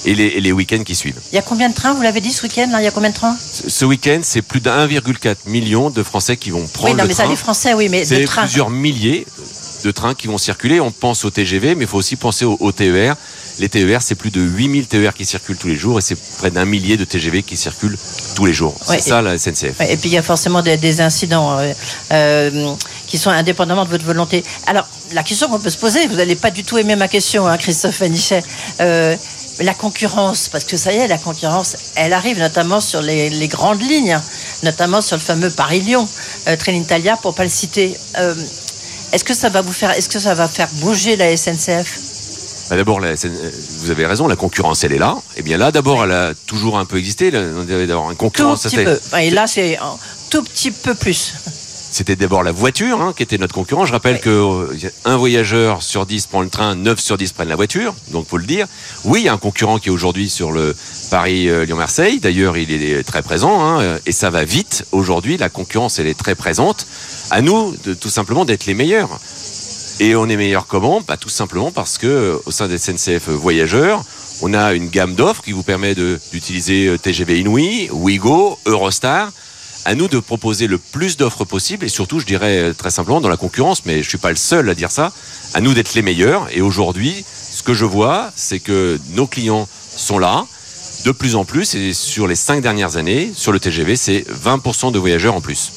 et les week-ends qui suivent. Il y a combien de trains, vous l'avez dit ce week-end, là, il y a combien de trains ? Ce week-end, c'est plus d'1,4 million de Français qui vont prendre le train. Oui, mais ça, les Français, oui, mais c'est de trains. plusieurs milliers de trains qui vont circuler. On pense au TGV, mais il faut aussi penser au TER. Les TER, c'est plus de 8000 TER qui circulent tous les jours et c'est près d'1 millier de TGV qui circulent tous les jours. C'est ça la SNCF. Et puis il y a forcément des incidents qui sont indépendamment de votre volonté. Alors, la question qu'on peut se poser, vous n'allez pas du tout aimer ma question, hein, Christophe Vanichet. La concurrence, parce que ça y est, la concurrence, elle arrive notamment sur les grandes lignes, notamment sur le fameux Paris-Lyon, Trenitalia, pour ne pas le citer. Est-ce que ça va faire bouger la SNCF ? D'abord, vous avez raison, la concurrence, elle est là. Et bien là, d'abord, elle a toujours un peu existé. On devait avoir une concurrence. Tout petit peu. Et là, c'est un tout petit peu plus. C'était d'abord la voiture qui était notre concurrent. Je rappelle que un voyageur sur 10 prend le train, 9 sur 10 prennent la voiture. Donc, faut le dire. Oui, il y a un concurrent qui est aujourd'hui sur le Paris-Lyon-Marseille. D'ailleurs, il est très présent. Et ça va vite. Aujourd'hui, la concurrence, elle est très présente. À nous, tout simplement, d'être les meilleurs. Et on est meilleur comment ? Tout simplement parce que au sein des SNCF Voyageurs, on a une gamme d'offres qui vous permet d'utiliser TGV Inouï, Ouigo, Eurostar. À nous de proposer le plus d'offres possible et surtout, je dirais très simplement, dans la concurrence, mais je suis pas le seul à dire ça, à nous d'être les meilleurs. Et aujourd'hui, ce que je vois, c'est que nos clients sont là, de plus en plus, et sur les 5 dernières années, sur le TGV, c'est 20% de voyageurs en plus.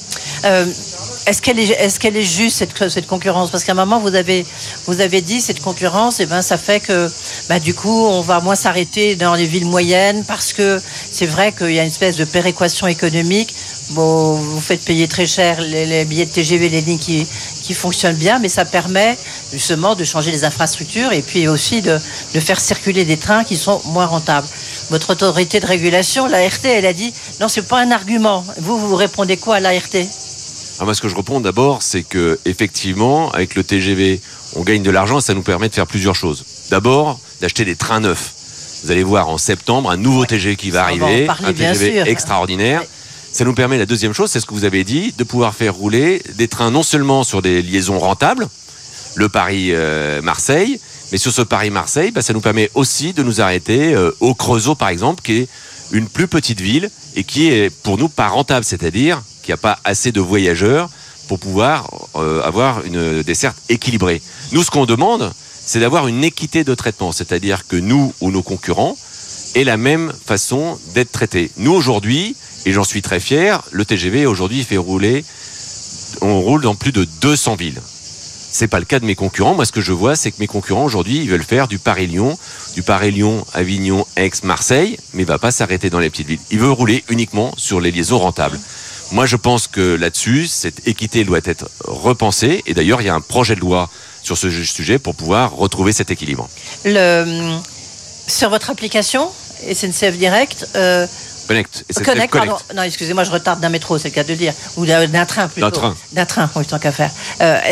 Est-ce qu'elle est juste cette concurrence ? Parce qu'à un moment vous avez dit cette concurrence, ça fait que du coup on va moins s'arrêter dans les villes moyennes parce que c'est vrai qu'il y a une espèce de péréquation économique. Bon, vous faites payer très cher les billets de TGV, les lignes qui fonctionnent bien, mais ça permet justement de changer les infrastructures et puis aussi de faire circuler des trains qui sont moins rentables. Votre autorité de régulation, l'ART, elle a dit non, c'est pas un argument. Vous répondez quoi à l'ART ? Moi, ce que je réponds d'abord, c'est que effectivement, avec le TGV, on gagne de l'argent et ça nous permet de faire plusieurs choses. D'abord, d'acheter des trains neufs. Vous allez voir en septembre un nouveau TGV qui va arriver, un TGV extraordinaire. Ça nous permet, la deuxième chose, c'est ce que vous avez dit, de pouvoir faire rouler des trains non seulement sur des liaisons rentables, le Paris-Marseille, mais sur ce Paris-Marseille, ça nous permet aussi de nous arrêter au Creusot, par exemple, qui est une plus petite ville et qui est pour nous pas rentable, c'est-à-dire qu'il n'y a pas assez de voyageurs pour pouvoir avoir une desserte équilibrée. Nous, ce qu'on demande, c'est d'avoir une équité de traitement, c'est-à-dire que nous ou nos concurrents aient la même façon d'être traités. Nous, aujourd'hui, et j'en suis très fier, le TGV, aujourd'hui, on roule dans plus de 200 villes. C'est pas le cas de mes concurrents. Moi, ce que je vois, c'est que mes concurrents, aujourd'hui, ils veulent faire du Paris-Lyon, Avignon, Aix, Marseille, mais il va pas s'arrêter dans les petites villes. Il veut rouler uniquement sur les liaisons rentables. Moi, je pense que là-dessus, cette équité doit être repensée. Et d'ailleurs, il y a un projet de loi sur ce sujet pour pouvoir retrouver cet équilibre. Sur votre application, SNCF Direct... Connect. Pardon. Non, excusez-moi, je retarde d'un métro, c'est le cas de le dire. Ou d'un train, plutôt. D'un train, oui, tant qu'à faire.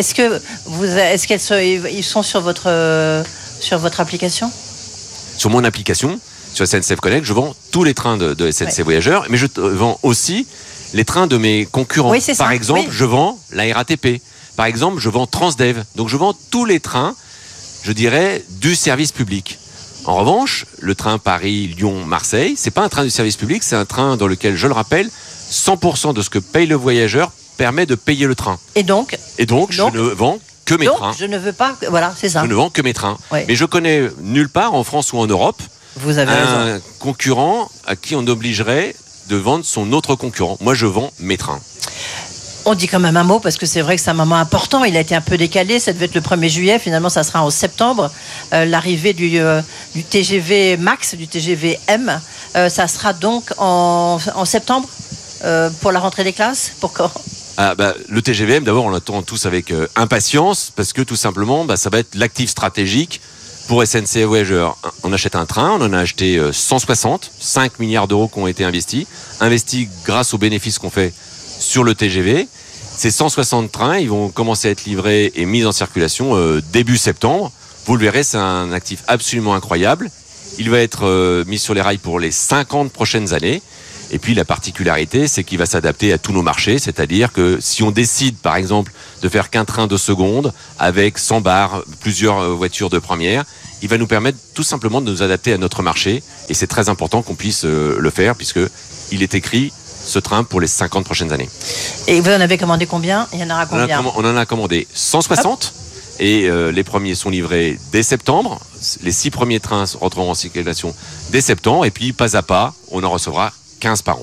Ils sont sur votre application ? Sur mon application, sur SNCF Connect, je vends tous les trains de SNCF Voyageurs, mais je vends aussi les trains de mes concurrents. Oui, c'est ça. Par exemple, je vends la RATP. Par exemple, je vends Transdev. Donc, je vends tous les trains, je dirais, du service public. En revanche, le train Paris-Lyon-Marseille, c'est pas un train du service public, c'est un train dans lequel, je le rappelle, 100% de ce que paye le voyageur permet de payer le train. Et donc, je ne vends que mes trains. Je ne veux pas, voilà, c'est ça. Je ne vends que mes trains. Oui. Mais je connais nulle part, en France ou en Europe, un concurrent à qui on obligerait de vendre son autre concurrent. Moi, je vends mes trains. On dit quand même un mot parce que c'est vrai que c'est un moment important. Il a été un peu décalé. Ça devait être le 1er juillet. Finalement, ça sera en septembre. L'arrivée du TGV Max, du TGV M. Ça sera donc en septembre pour la rentrée des classes. Pour quand ? Le TGV M, d'abord, on l'attend tous avec impatience parce que tout simplement, ça va être l'actif stratégique pour SNCF Voyageurs. On achète un train. On en a acheté 160. 5 milliards d'euros qui ont été investis grâce aux bénéfices qu'on fait sur le TGV. Ces 160 trains, ils vont commencer à être livrés et mis en circulation début septembre. Vous le verrez, c'est un actif absolument incroyable. Il va être mis sur les rails pour les 50 prochaines années. Et puis la particularité, c'est qu'il va s'adapter à tous nos marchés. C'est-à-dire que si on décide, par exemple, de faire qu'un train de seconde avec 100 bars, plusieurs voitures de première, il va nous permettre tout simplement de nous adapter à notre marché. Et c'est très important qu'on puisse le faire, puisque il est écrit ce train pour les 50 prochaines années. Et vous en avez commandé combien? Il y en aura combien? On en a commandé 160. Et les premiers sont livrés dès septembre. Les 6 premiers trains rentreront en circulation dès septembre. Et puis, pas à pas, on en recevra 15 par an.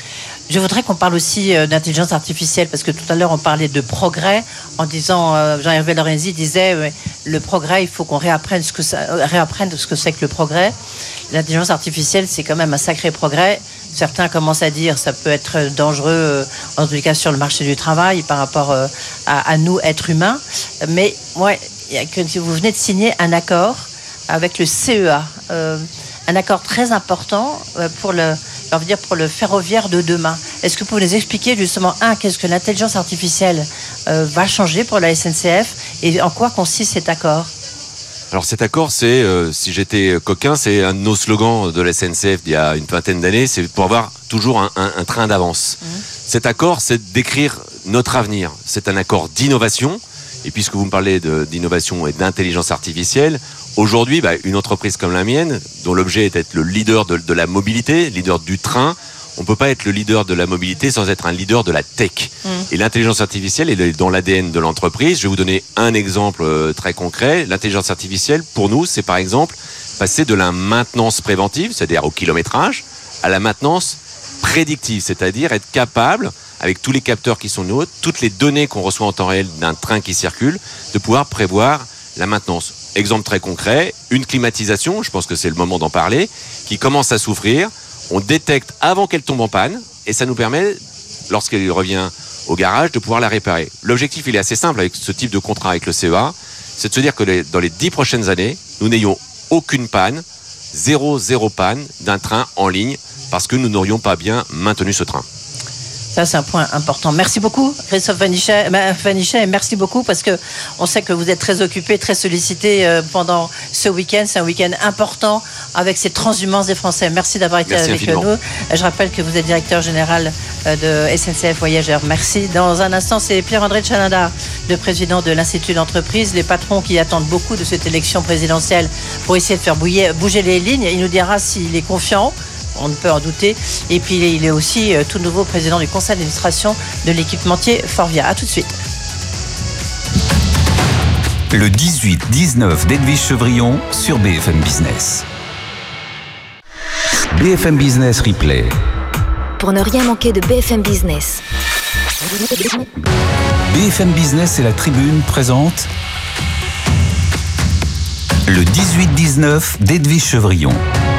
Je voudrais qu'on parle aussi d'intelligence artificielle, parce que tout à l'heure, on parlait de progrès, en disant, Jean-Hervé Lorenzi disait, le progrès, il faut qu'on réapprenne ce que c'est que le progrès. L'intelligence artificielle, c'est quand même un sacré progrès. Certains commencent à dire ça peut être dangereux, en tous les cas sur le marché du travail, par rapport à nous, êtres humains. Mais ouais, vous venez de signer un accord avec le CEA, un accord très important pour le ferroviaire de demain. Est-ce que vous pouvez nous expliquer justement, qu'est-ce que l'intelligence artificielle va changer pour la SNCF et en quoi consiste cet accord? Alors cet accord, c'est, si j'étais coquin, c'est un de nos slogans de la SNCF d'il y a une vingtaine d'années, c'est pour avoir toujours un train d'avance. Cet accord, c'est d'écrire notre avenir. C'est un accord d'innovation. Et puisque vous me parlez d'innovation et d'intelligence artificielle, aujourd'hui, une entreprise comme la mienne, dont l'objet est d'être le leader de la mobilité, leader du train, on ne peut pas être le leader de la mobilité sans être un leader de la tech. Et l'intelligence artificielle est dans l'ADN de l'entreprise. Je vais vous donner un exemple très concret. L'intelligence artificielle, pour nous, c'est par exemple passer de la maintenance préventive, c'est-à-dire au kilométrage, à la maintenance prédictive, c'est-à-dire être capable, avec tous les capteurs qui sont nôtres, toutes les données qu'on reçoit en temps réel d'un train qui circule, de pouvoir prévoir la maintenance. Exemple très concret, une climatisation, je pense que c'est le moment d'en parler, qui commence à souffrir. On détecte avant qu'elle tombe en panne et ça nous permet, lorsqu'elle revient au garage, de pouvoir la réparer. L'objectif, il est assez simple avec ce type de contrat avec le CEA, c'est de se dire que dans les 10 prochaines années, nous n'ayons aucune panne, zéro panne d'un train en ligne parce que nous n'aurions pas bien maintenu ce train. Ça, c'est un point important. Merci beaucoup, Christophe Vanichet, et merci beaucoup parce que on sait que vous êtes très occupé, très sollicité pendant ce week-end. C'est un week-end important avec ces transhumances des Français. Merci d'avoir été avec nous. Je rappelle que vous êtes directeur général de SNCF Voyageurs. Merci. Dans un instant, c'est Pierre-André Tchalanda, le président de l'Institut d'entreprise, les patrons qui attendent beaucoup de cette élection présidentielle pour essayer de faire bouger les lignes. Il nous dira s'il est confiant. On ne peut en douter. Et puis il est aussi tout nouveau président du conseil d'administration de l'équipementier Forvia. A tout de suite. Le 18-19 d'Edwige Chevrillon sur BFM Business. BFM Business Replay. Pour ne rien manquer de BFM Business. BFM Business et la Tribune présentent le 18-19 d'Edwige Chevrillon.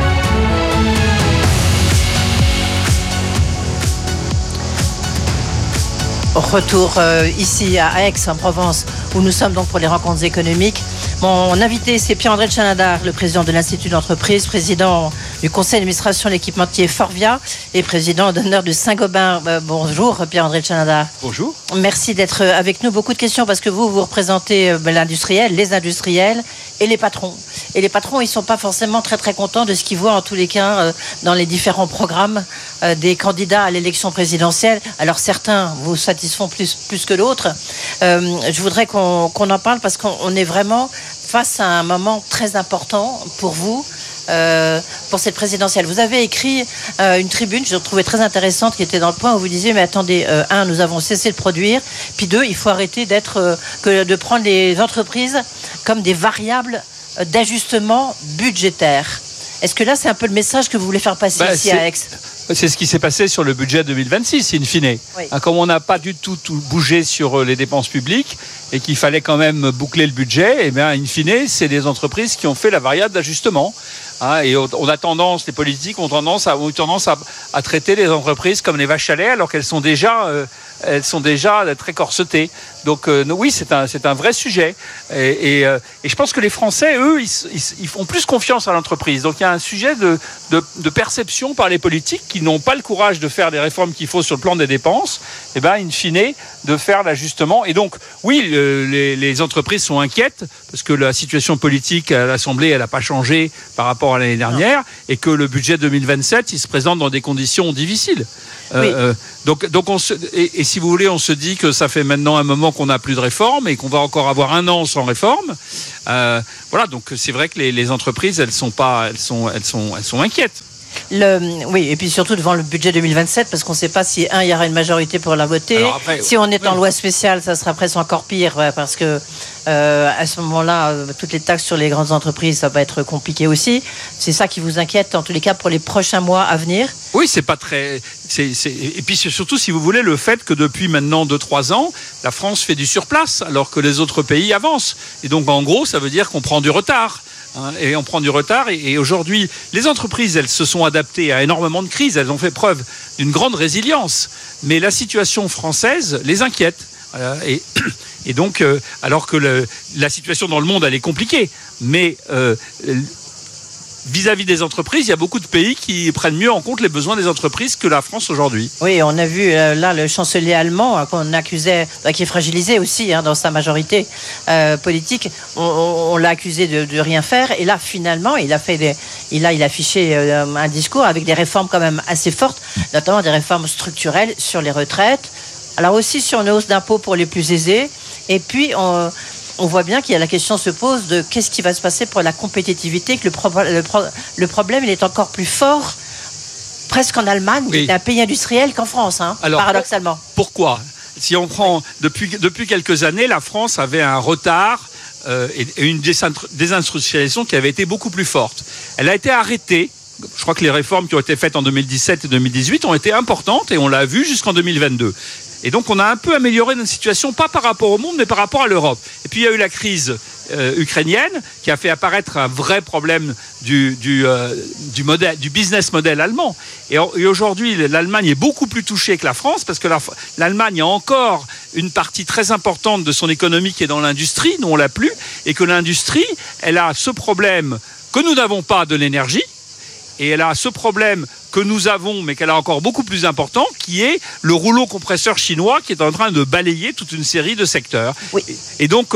Retour ici à Aix, en Provence, où nous sommes donc pour les rencontres économiques. Mon invité, c'est Pierre-André Tchalanda, le président de l'Institut d'entreprise, président du conseil d'administration de l'équipementier Forvia et président d'honneur de Saint-Gobain. Bonjour Pierre-André Tchalanda. Bonjour. Merci d'être avec nous. Beaucoup de questions parce que vous représentez l'industriel, les industriels et les patrons. Et les patrons, ils ne sont pas forcément très très contents de ce qu'ils voient en tous les cas dans les différents programmes des candidats à l'élection présidentielle. Alors certains vous satisfont plus que d'autres. Je voudrais qu'on en parle parce qu'on est vraiment face à un moment très important pour vous, pour cette présidentielle. Vous avez écrit une tribune, je trouvais très intéressante, qui était dans le point où vous disiez, mais attendez, nous avons cessé de produire, puis 2, il faut arrêter de prendre les entreprises comme des variables d'ajustement budgétaire. Est-ce que là, c'est un peu le message que vous voulez faire passer ici à Aix ? C'est ce qui s'est passé sur le budget 2026, in fine. Oui. Comme on n'a pas du tout bougé sur les dépenses publiques et qu'il fallait quand même boucler le budget, in fine, c'est les entreprises qui ont fait la variable d'ajustement. Et on a tendance, les politiques ont eu tendance à traiter les entreprises comme les vaches à lait alors qu'elles sont déjà très corsetées. Donc oui, c'est un vrai sujet. Et je pense que les Français, eux, ils font plus confiance à l'entreprise. Donc il y a un sujet de perception par les politiques qui n'ont pas le courage de faire les réformes qu'il faut sur le plan des dépenses, in fine, de faire l'ajustement. Et donc, oui, les entreprises sont inquiètes parce que la situation politique à l'Assemblée, elle n'a pas changé par rapport à l'année dernière et que le budget 2027, il se présente dans des conditions difficiles. Oui. Donc si vous voulez, on se dit que ça fait maintenant un moment qu'on n'a plus de réforme et qu'on va encore avoir un an sans réforme. Voilà, donc c'est vrai que les entreprises, elles sont inquiètes. Oui, et puis surtout devant le budget 2027, parce qu'on ne sait pas si, il y aura une majorité pour la voter. Après, si on est en loi spéciale, ça sera presque encore pire, parce que à ce moment-là, toutes les taxes sur les grandes entreprises, ça va être compliqué aussi. C'est ça qui vous inquiète, en tous les cas, pour les prochains mois à venir? Oui, c'est pas très... Et puis c'est surtout, si vous voulez, le fait que depuis maintenant 2-3 ans, la France fait du surplace, alors que les autres pays avancent. Et donc, en gros, ça veut dire qu'on prend du retard. Et on prend du retard. Et aujourd'hui, les entreprises, elles se sont adaptées à énormément de crises. Elles ont fait preuve d'une grande résilience. Mais la situation française les inquiète. Et donc, alors que la situation dans le monde, elle est compliquée. Mais vis-à-vis des entreprises, il y a beaucoup de pays qui prennent mieux en compte les besoins des entreprises que la France aujourd'hui. Oui, on a vu là le chancelier allemand qu'on accusait, qui est fragilisé aussi dans sa majorité politique. On l'a accusé de rien faire. Et là, finalement, il a affiché un discours avec des réformes quand même assez fortes, notamment des réformes structurelles sur les retraites. Alors aussi sur une hausse d'impôts pour les plus aisés. Et puis, on voit bien qu'il y a la question se pose de qu'est-ce qui va se passer pour la compétitivité, que le problème, il est encore plus fort presque en Allemagne, qui est un pays industriel, qu'en France, alors, paradoxalement. Pourquoi ? Si on prend, depuis quelques années, la France avait un retard et une désindustrialisation qui avait été beaucoup plus forte. Elle a été arrêtée. Je crois que les réformes qui ont été faites en 2017 et 2018 ont été importantes et on l'a vu jusqu'en 2022. Et donc, on a un peu amélioré notre situation, pas par rapport au monde, mais par rapport à l'Europe. Et puis, il y a eu la crise ukrainienne qui a fait apparaître un vrai problème du business model allemand. Et aujourd'hui, l'Allemagne est beaucoup plus touchée que la France parce que l'Allemagne a encore une partie très importante de son économie qui est dans l'industrie, nous on l'a plus, et que l'industrie, elle a ce problème que nous n'avons pas de l'énergie. Et elle a ce problème que nous avons, mais qu'elle a encore beaucoup plus important, qui est le rouleau compresseur chinois qui est en train de balayer toute une série de secteurs. Oui. Et donc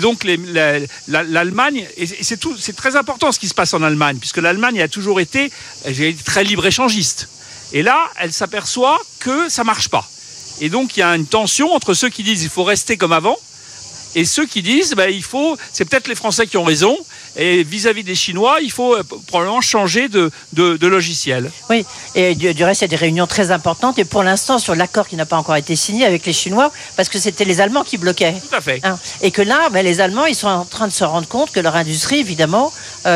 l'Allemagne, et c'est très important ce qui se passe en Allemagne, puisque l'Allemagne a toujours été très libre-échangiste. Et là, elle s'aperçoit que ça ne marche pas. Et donc, il y a une tension entre ceux qui disent qu'il faut rester comme avant, et ceux qui disent c'est peut-être les Français qui ont raison, et vis-à-vis des Chinois, il faut probablement changer de logiciel. Oui, et du reste, il y a des réunions très importantes, et pour l'instant, sur l'accord qui n'a pas encore été signé avec les Chinois, parce que c'était les Allemands qui bloquaient. Tout à fait. Et que là, les Allemands, ils sont en train de se rendre compte que leur industrie, évidemment,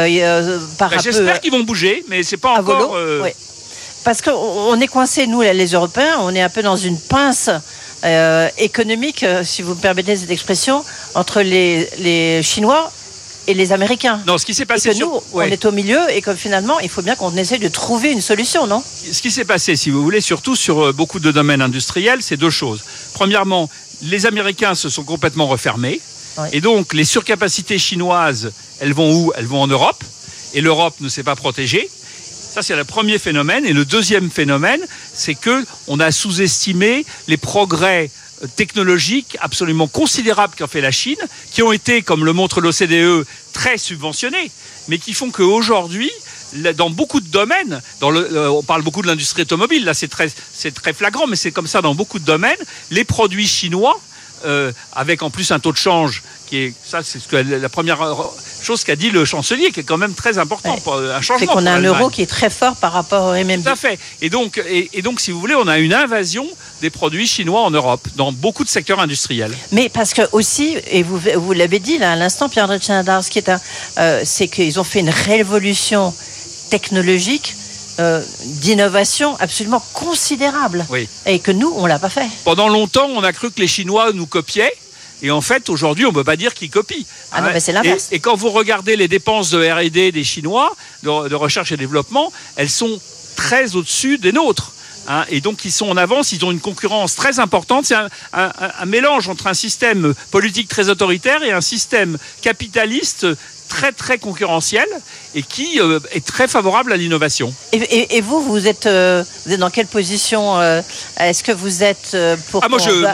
j'espère qu'ils vont bouger, mais c'est pas encore... Oui. Parce qu'on est coincés, nous, les Européens, on est un peu dans une pince économique, si vous me permettez cette expression, entre les Chinois et les Américains. Non, ce qui s'est passé... on est au milieu et que finalement, il faut bien qu'on essaie de trouver une solution, non ? Ce qui s'est passé, si vous voulez, surtout sur beaucoup de domaines industriels, c'est deux choses. Premièrement, les Américains se sont complètement refermés. Oui. Et donc, les surcapacités chinoises, elles vont où ? Elles vont en Europe. Et l'Europe ne s'est pas protégée. Ça, c'est le premier phénomène. Et le deuxième phénomène, c'est qu'on a sous-estimé les progrès technologiques absolument considérables qu'a fait la Chine, qui ont été, comme le montre l'OCDE, très subventionnés, mais qui font qu'aujourd'hui, dans beaucoup de domaines, on parle beaucoup de l'industrie automobile, là c'est très flagrant, mais c'est comme ça dans beaucoup de domaines, les produits chinois, avec en plus un taux de change c'est la première chose qu'a dit le chancelier, qui est quand même très important pour un changement. C'est qu'on a un euro qui est très fort par rapport au RMB. Tout à fait. Et donc, si vous voulez, on a une invasion des produits chinois en Europe, dans beaucoup de secteurs industriels. Mais parce que aussi, et vous l'avez dit là à l'instant, Pierre-André de Chenadar, c'est qu'ils ont fait une révolution technologique, d'innovation absolument considérable. Oui. Et que nous, on ne l'a pas fait. Pendant longtemps, on a cru que les Chinois nous copiaient. Et en fait, aujourd'hui, on ne peut pas dire qu'ils copient. Ah non, mais c'est l'inverse. Et quand vous regardez les dépenses de R&D des Chinois, de recherche et développement, elles sont très au-dessus des nôtres. Et donc, ils sont en avance, ils ont une concurrence très importante. C'est un mélange entre un système politique très autoritaire et un système capitaliste très, très concurrentiel et qui est très favorable à l'innovation. Et vous êtes dans quelle position ? Est-ce que vous êtes pour...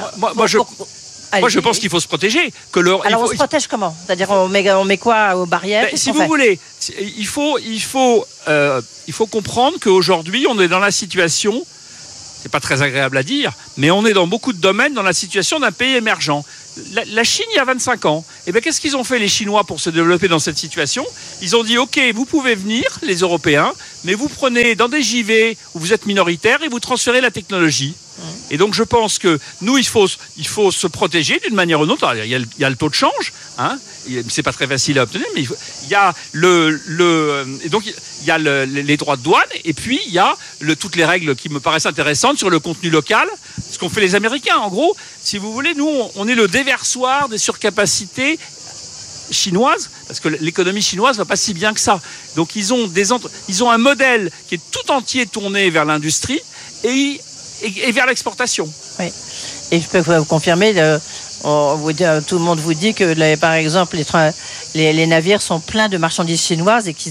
Moi, je pense qu'il faut se protéger. Alors, on se protège comment ? C'est-à-dire, on met quoi aux barrières ? Si vous voulez, il faut comprendre qu'aujourd'hui, on est dans la situation c'est pas très agréable à dire, mais on est dans beaucoup de domaines dans la situation d'un pays émergent. La Chine, il y a 25 ans, eh bien, qu'est-ce qu'ils ont fait les Chinois pour se développer dans cette situation ? Ils ont dit, OK, vous pouvez venir, les Européens, mais vous prenez dans des JV où vous êtes minoritaires et vous transférez la technologie. Et donc je pense que nous, il faut se protéger d'une manière ou d'une autre. Alors, il y a le taux de change, hein, c'est pas très facile à obtenir, mais il y a les droits de douane, et puis il y a toutes les règles qui me paraissent intéressantes sur le contenu local, ce qu'ont fait les Américains. En gros, si vous voulez, nous, on est le déversoir des surcapacités chinoises, parce que l'économie chinoise va pas si bien que ça. Donc ils ont un modèle qui est tout entier tourné vers l'industrie et vers l'exportation. Oui. Et je peux vous confirmer, tout le monde vous dit que, par exemple, les navires sont pleins de marchandises chinoises et qui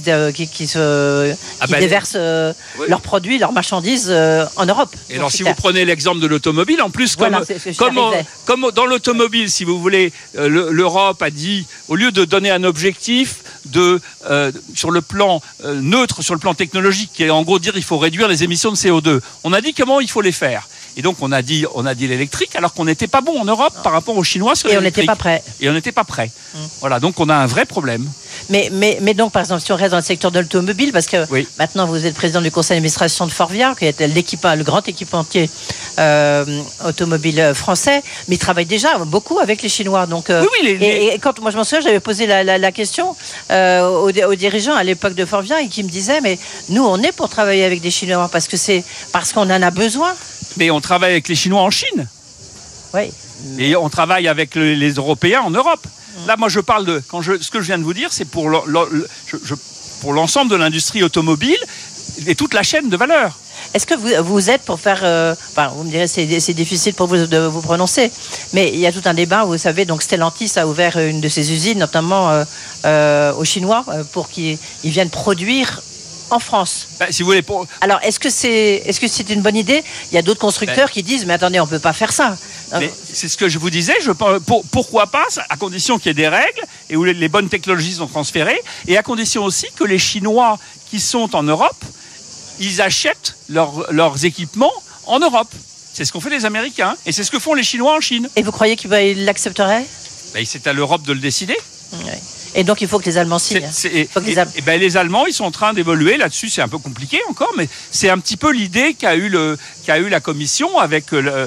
déversent leurs produits, leurs marchandises en Europe. Et alors, si vous prenez l'exemple de l'automobile, en plus, comme dans l'automobile, si vous voulez, l'Europe a dit, au lieu de donner un objectif sur le plan neutre, sur le plan technologique, qui est en gros dire qu'il faut réduire les émissions de CO2, on a dit comment il faut les faire. Et donc on a dit l'électrique, alors qu'on n'était pas bon en Europe par rapport aux Chinois sur l'électrique. Et on n'était pas prêt. Voilà, donc on a un vrai problème. Mais donc, par exemple, si on reste dans le secteur de l'automobile, parce que maintenant vous êtes président du conseil d'administration de Forvia, qui est le grand équipementier automobile français, mais il travaille déjà beaucoup avec les Chinois. Donc, et quand moi je m'en souviens, j'avais posé la question aux dirigeants à l'époque de Forvia, et qui me disaient, mais nous on est pour travailler avec des Chinois parce qu'on en a besoin. Mais on travaille avec les Chinois en Chine. Oui. Et on travaille avec les Européens en Europe. Là, moi, je parle ce que je viens de vous dire, c'est pour l'ensemble de l'industrie automobile et toute la chaîne de valeur. Est-ce que vous êtes pour faire... vous me direz, c'est difficile pour vous de vous prononcer, mais il y a tout un débat, vous savez, donc Stellantis a ouvert une de ses usines, notamment aux Chinois, pour qu'ils viennent produire en France. Si vous voulez, Alors, est-ce que c'est une bonne idée ? Il y a d'autres constructeurs qui disent, mais attendez, on ne peut pas faire ça. Mais c'est ce que je vous disais, pourquoi pas, à condition qu'il y ait des règles et où les bonnes technologies sont transférées, et à condition aussi que les Chinois qui sont en Europe, ils achètent leurs équipements en Europe. C'est ce qu'ont fait les Américains, et c'est ce que font les Chinois en Chine. Et vous croyez qu'ils l'accepteraient ? C'est à l'Europe de le décider. Oui. Et donc, il faut que les Allemands signent. Les Allemands, ils sont en train d'évoluer là-dessus. C'est un peu compliqué encore, mais c'est un petit peu l'idée qu'a eu la Commission avec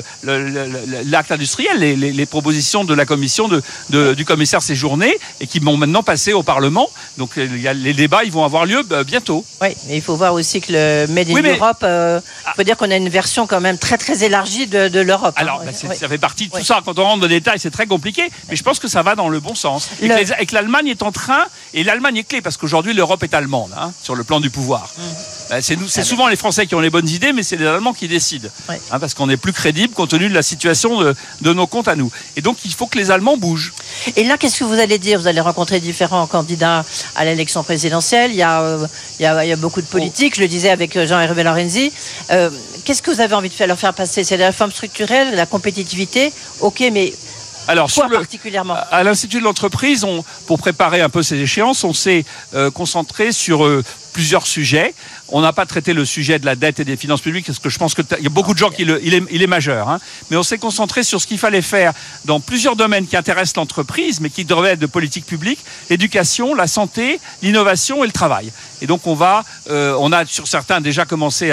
l'acte industriel, les propositions de la Commission du commissaire Séjourné, et qui vont maintenant passer au Parlement. Donc, les débats, ils vont avoir lieu bientôt. Oui, mais il faut voir aussi que le Made in Europe, il faut dire qu'on a une version quand même très, très élargie de l'Europe. Alors, ça fait partie de tout ça. Quand on rentre dans les détails, c'est très compliqué, mais je pense que ça va dans le bon sens. Et que l'Allemagne est en train, et l'Allemagne est clé, parce qu'aujourd'hui l'Europe est allemande, sur le plan du pouvoir. C'est souvent les Français qui ont les bonnes idées, mais c'est les Allemands qui décident, parce qu'on est plus crédible compte tenu de la situation de nos comptes à nous. Et donc il faut que les Allemands bougent. Et là, qu'est-ce que vous allez dire ? Vous allez rencontrer différents candidats à l'élection présidentielle. Il y a beaucoup de politiques, je le disais avec Jean-Hervé Lorenzi. Qu'est-ce que vous avez envie de leur faire passer ? C'est la réforme structurelle, la compétitivité ? Ok, mais... Alors, particulièrement à l'Institut de l'entreprise, pour préparer un peu ces échéances, on s'est concentré sur plusieurs sujets. On n'a pas traité le sujet de la dette et des finances publiques, parce que je pense qu'il y a beaucoup de gens il est majeur. Mais on s'est concentré sur ce qu'il fallait faire dans plusieurs domaines qui intéressent l'entreprise, mais qui devraient être de politique publique: l'éducation, la santé, l'innovation et le travail. Et donc on a sur certains déjà commencé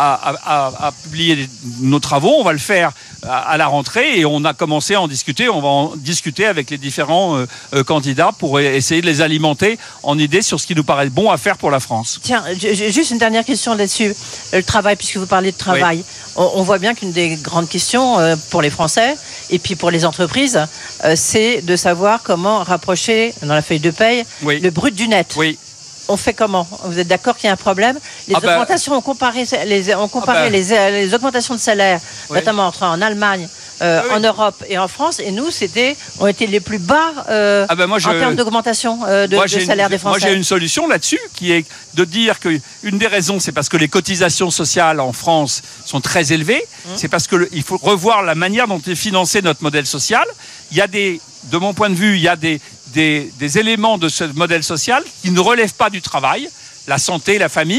à publier nos travaux. On va le faire à la rentrée, et on a commencé à en discuter. On va en discuter avec les différents candidats pour essayer de les alimenter en idées sur ce qui nous paraît bon à faire pour la France. Tiens, juste une dernière question là-dessus. Le travail, puisque vous parlez de travail. Oui. On voit bien qu'une des grandes questions pour les Français et puis pour les entreprises, c'est de savoir comment rapprocher, dans la feuille de paye, le brut du net. Oui. On fait comment ? Vous êtes d'accord qu'il y a un problème ? Les augmentations, on comparé les augmentations de salaire, notamment en Allemagne, en Europe et en France, et nous, ont été les plus bas en termes d'augmentation de salaire des Français. Moi, j'ai une solution là-dessus, qui est de dire qu'une des raisons, c'est parce que les cotisations sociales en France sont très élevées. C'est parce qu'il faut revoir la manière dont est financé notre modèle social. Il y a de mon point de vue, il y a des éléments de ce modèle social qui ne relèvent pas du travail, la santé, la famille,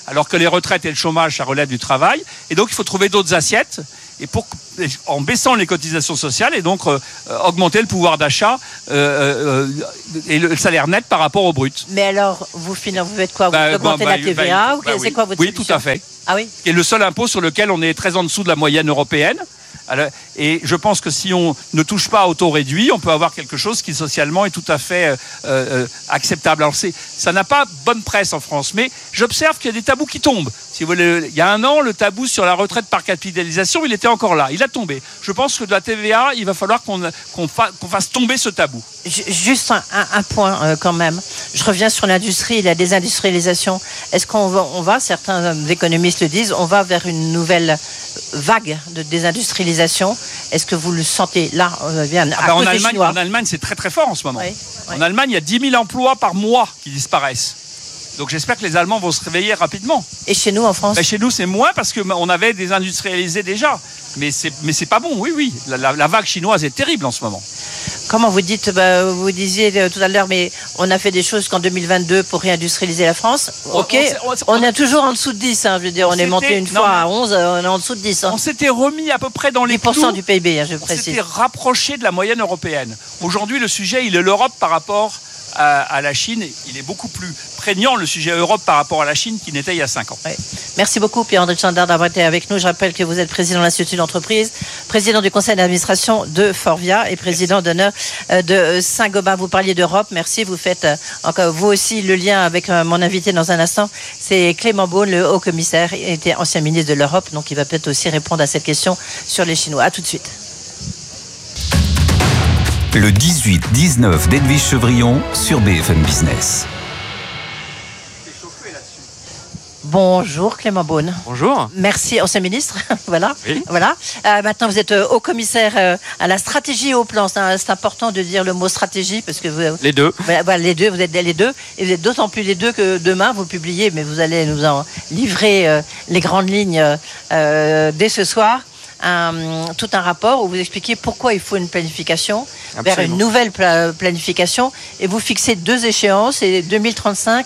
alors que les retraites et le chômage, ça relève du travail. Et donc, il faut trouver d'autres assiettes. En baissant les cotisations sociales et donc augmenter le pouvoir d'achat et le salaire net par rapport au brut. Mais alors, vous faites quoi? Vous augmentez la TVA c'est quoi votre solution? Oui, tout à fait. Ah oui. Qui est le seul impôt sur lequel on est très en dessous de la moyenne européenne. Et je pense que si on ne touche pas au taux réduit, on peut avoir quelque chose qui socialement est tout à fait acceptable. Alors ça n'a pas bonne presse en France, mais j'observe qu'il y a des tabous qui tombent. Si vous voulez, il y a un an, le tabou sur la retraite par capitalisation, il était encore là. Il a tombé. Je pense que de la TVA, il va falloir qu'on fasse tomber ce tabou. Juste un point quand même. Je reviens sur l'industrie et la désindustrialisation. Est-ce qu'on va, certains économistes le disent, on va vers une nouvelle vague de désindustrialisation? Est-ce que vous le sentez là en Allemagne, c'est très très fort en ce moment. Oui. En Allemagne, il y a 10 000 emplois par mois qui disparaissent. Donc j'espère que les Allemands vont se réveiller rapidement. Et chez nous, en France? Chez nous, c'est moins parce qu'on avait désindustrialisé déjà. Mais c'est pas bon, oui. La vague chinoise est terrible en ce moment. Comment vous dites, vous disiez tout à l'heure, mais on a fait des choses qu'en 2022 pour réindustrialiser la France. Ok, on est toujours en dessous de 10. Je veux dire, on est monté une fois à 11, on est en dessous de 10. On s'était remis à peu près dans les 10% du PIB, je précise. On s'était rapproché de la moyenne européenne. Aujourd'hui, le sujet, il est l'Europe par rapport à la Chine. Il est beaucoup plus prégnant, le sujet Europe par rapport à la Chine, qu'il n'était il y a 5 ans. Oui. Merci beaucoup, Pierre-André Chandard, d'avoir été avec nous. Je rappelle que vous êtes président de l'Institut d'entreprise, président du conseil d'administration de Forvia et président d'honneur de Saint-Gobain. Vous parliez d'Europe, merci. Vous faites encore vous aussi le lien avec mon invité dans un instant. C'est Clément Beaune, le haut commissaire, il était ancien ministre de l'Europe, donc il va peut-être aussi répondre à cette question sur les Chinois. À tout de suite. Le 18-19 d'Edwige Chevrillon sur BFM Business. Bonjour Clément Beaune. Bonjour. Merci, ancien ministre. Voilà. Oui. Voilà. Maintenant, vous êtes haut commissaire à la stratégie et au plan. C'est important de dire le mot stratégie parce que vous. Les deux. Voilà, les deux. Vous êtes les deux. Et vous êtes d'autant plus les deux que demain, vous publiez, mais vous allez nous en livrer les grandes lignes dès ce soir. Tout un rapport où vous expliquez pourquoi il faut une planification. Absolument. Vers une nouvelle planification. Et vous fixez 2 échéances, c'est 2035,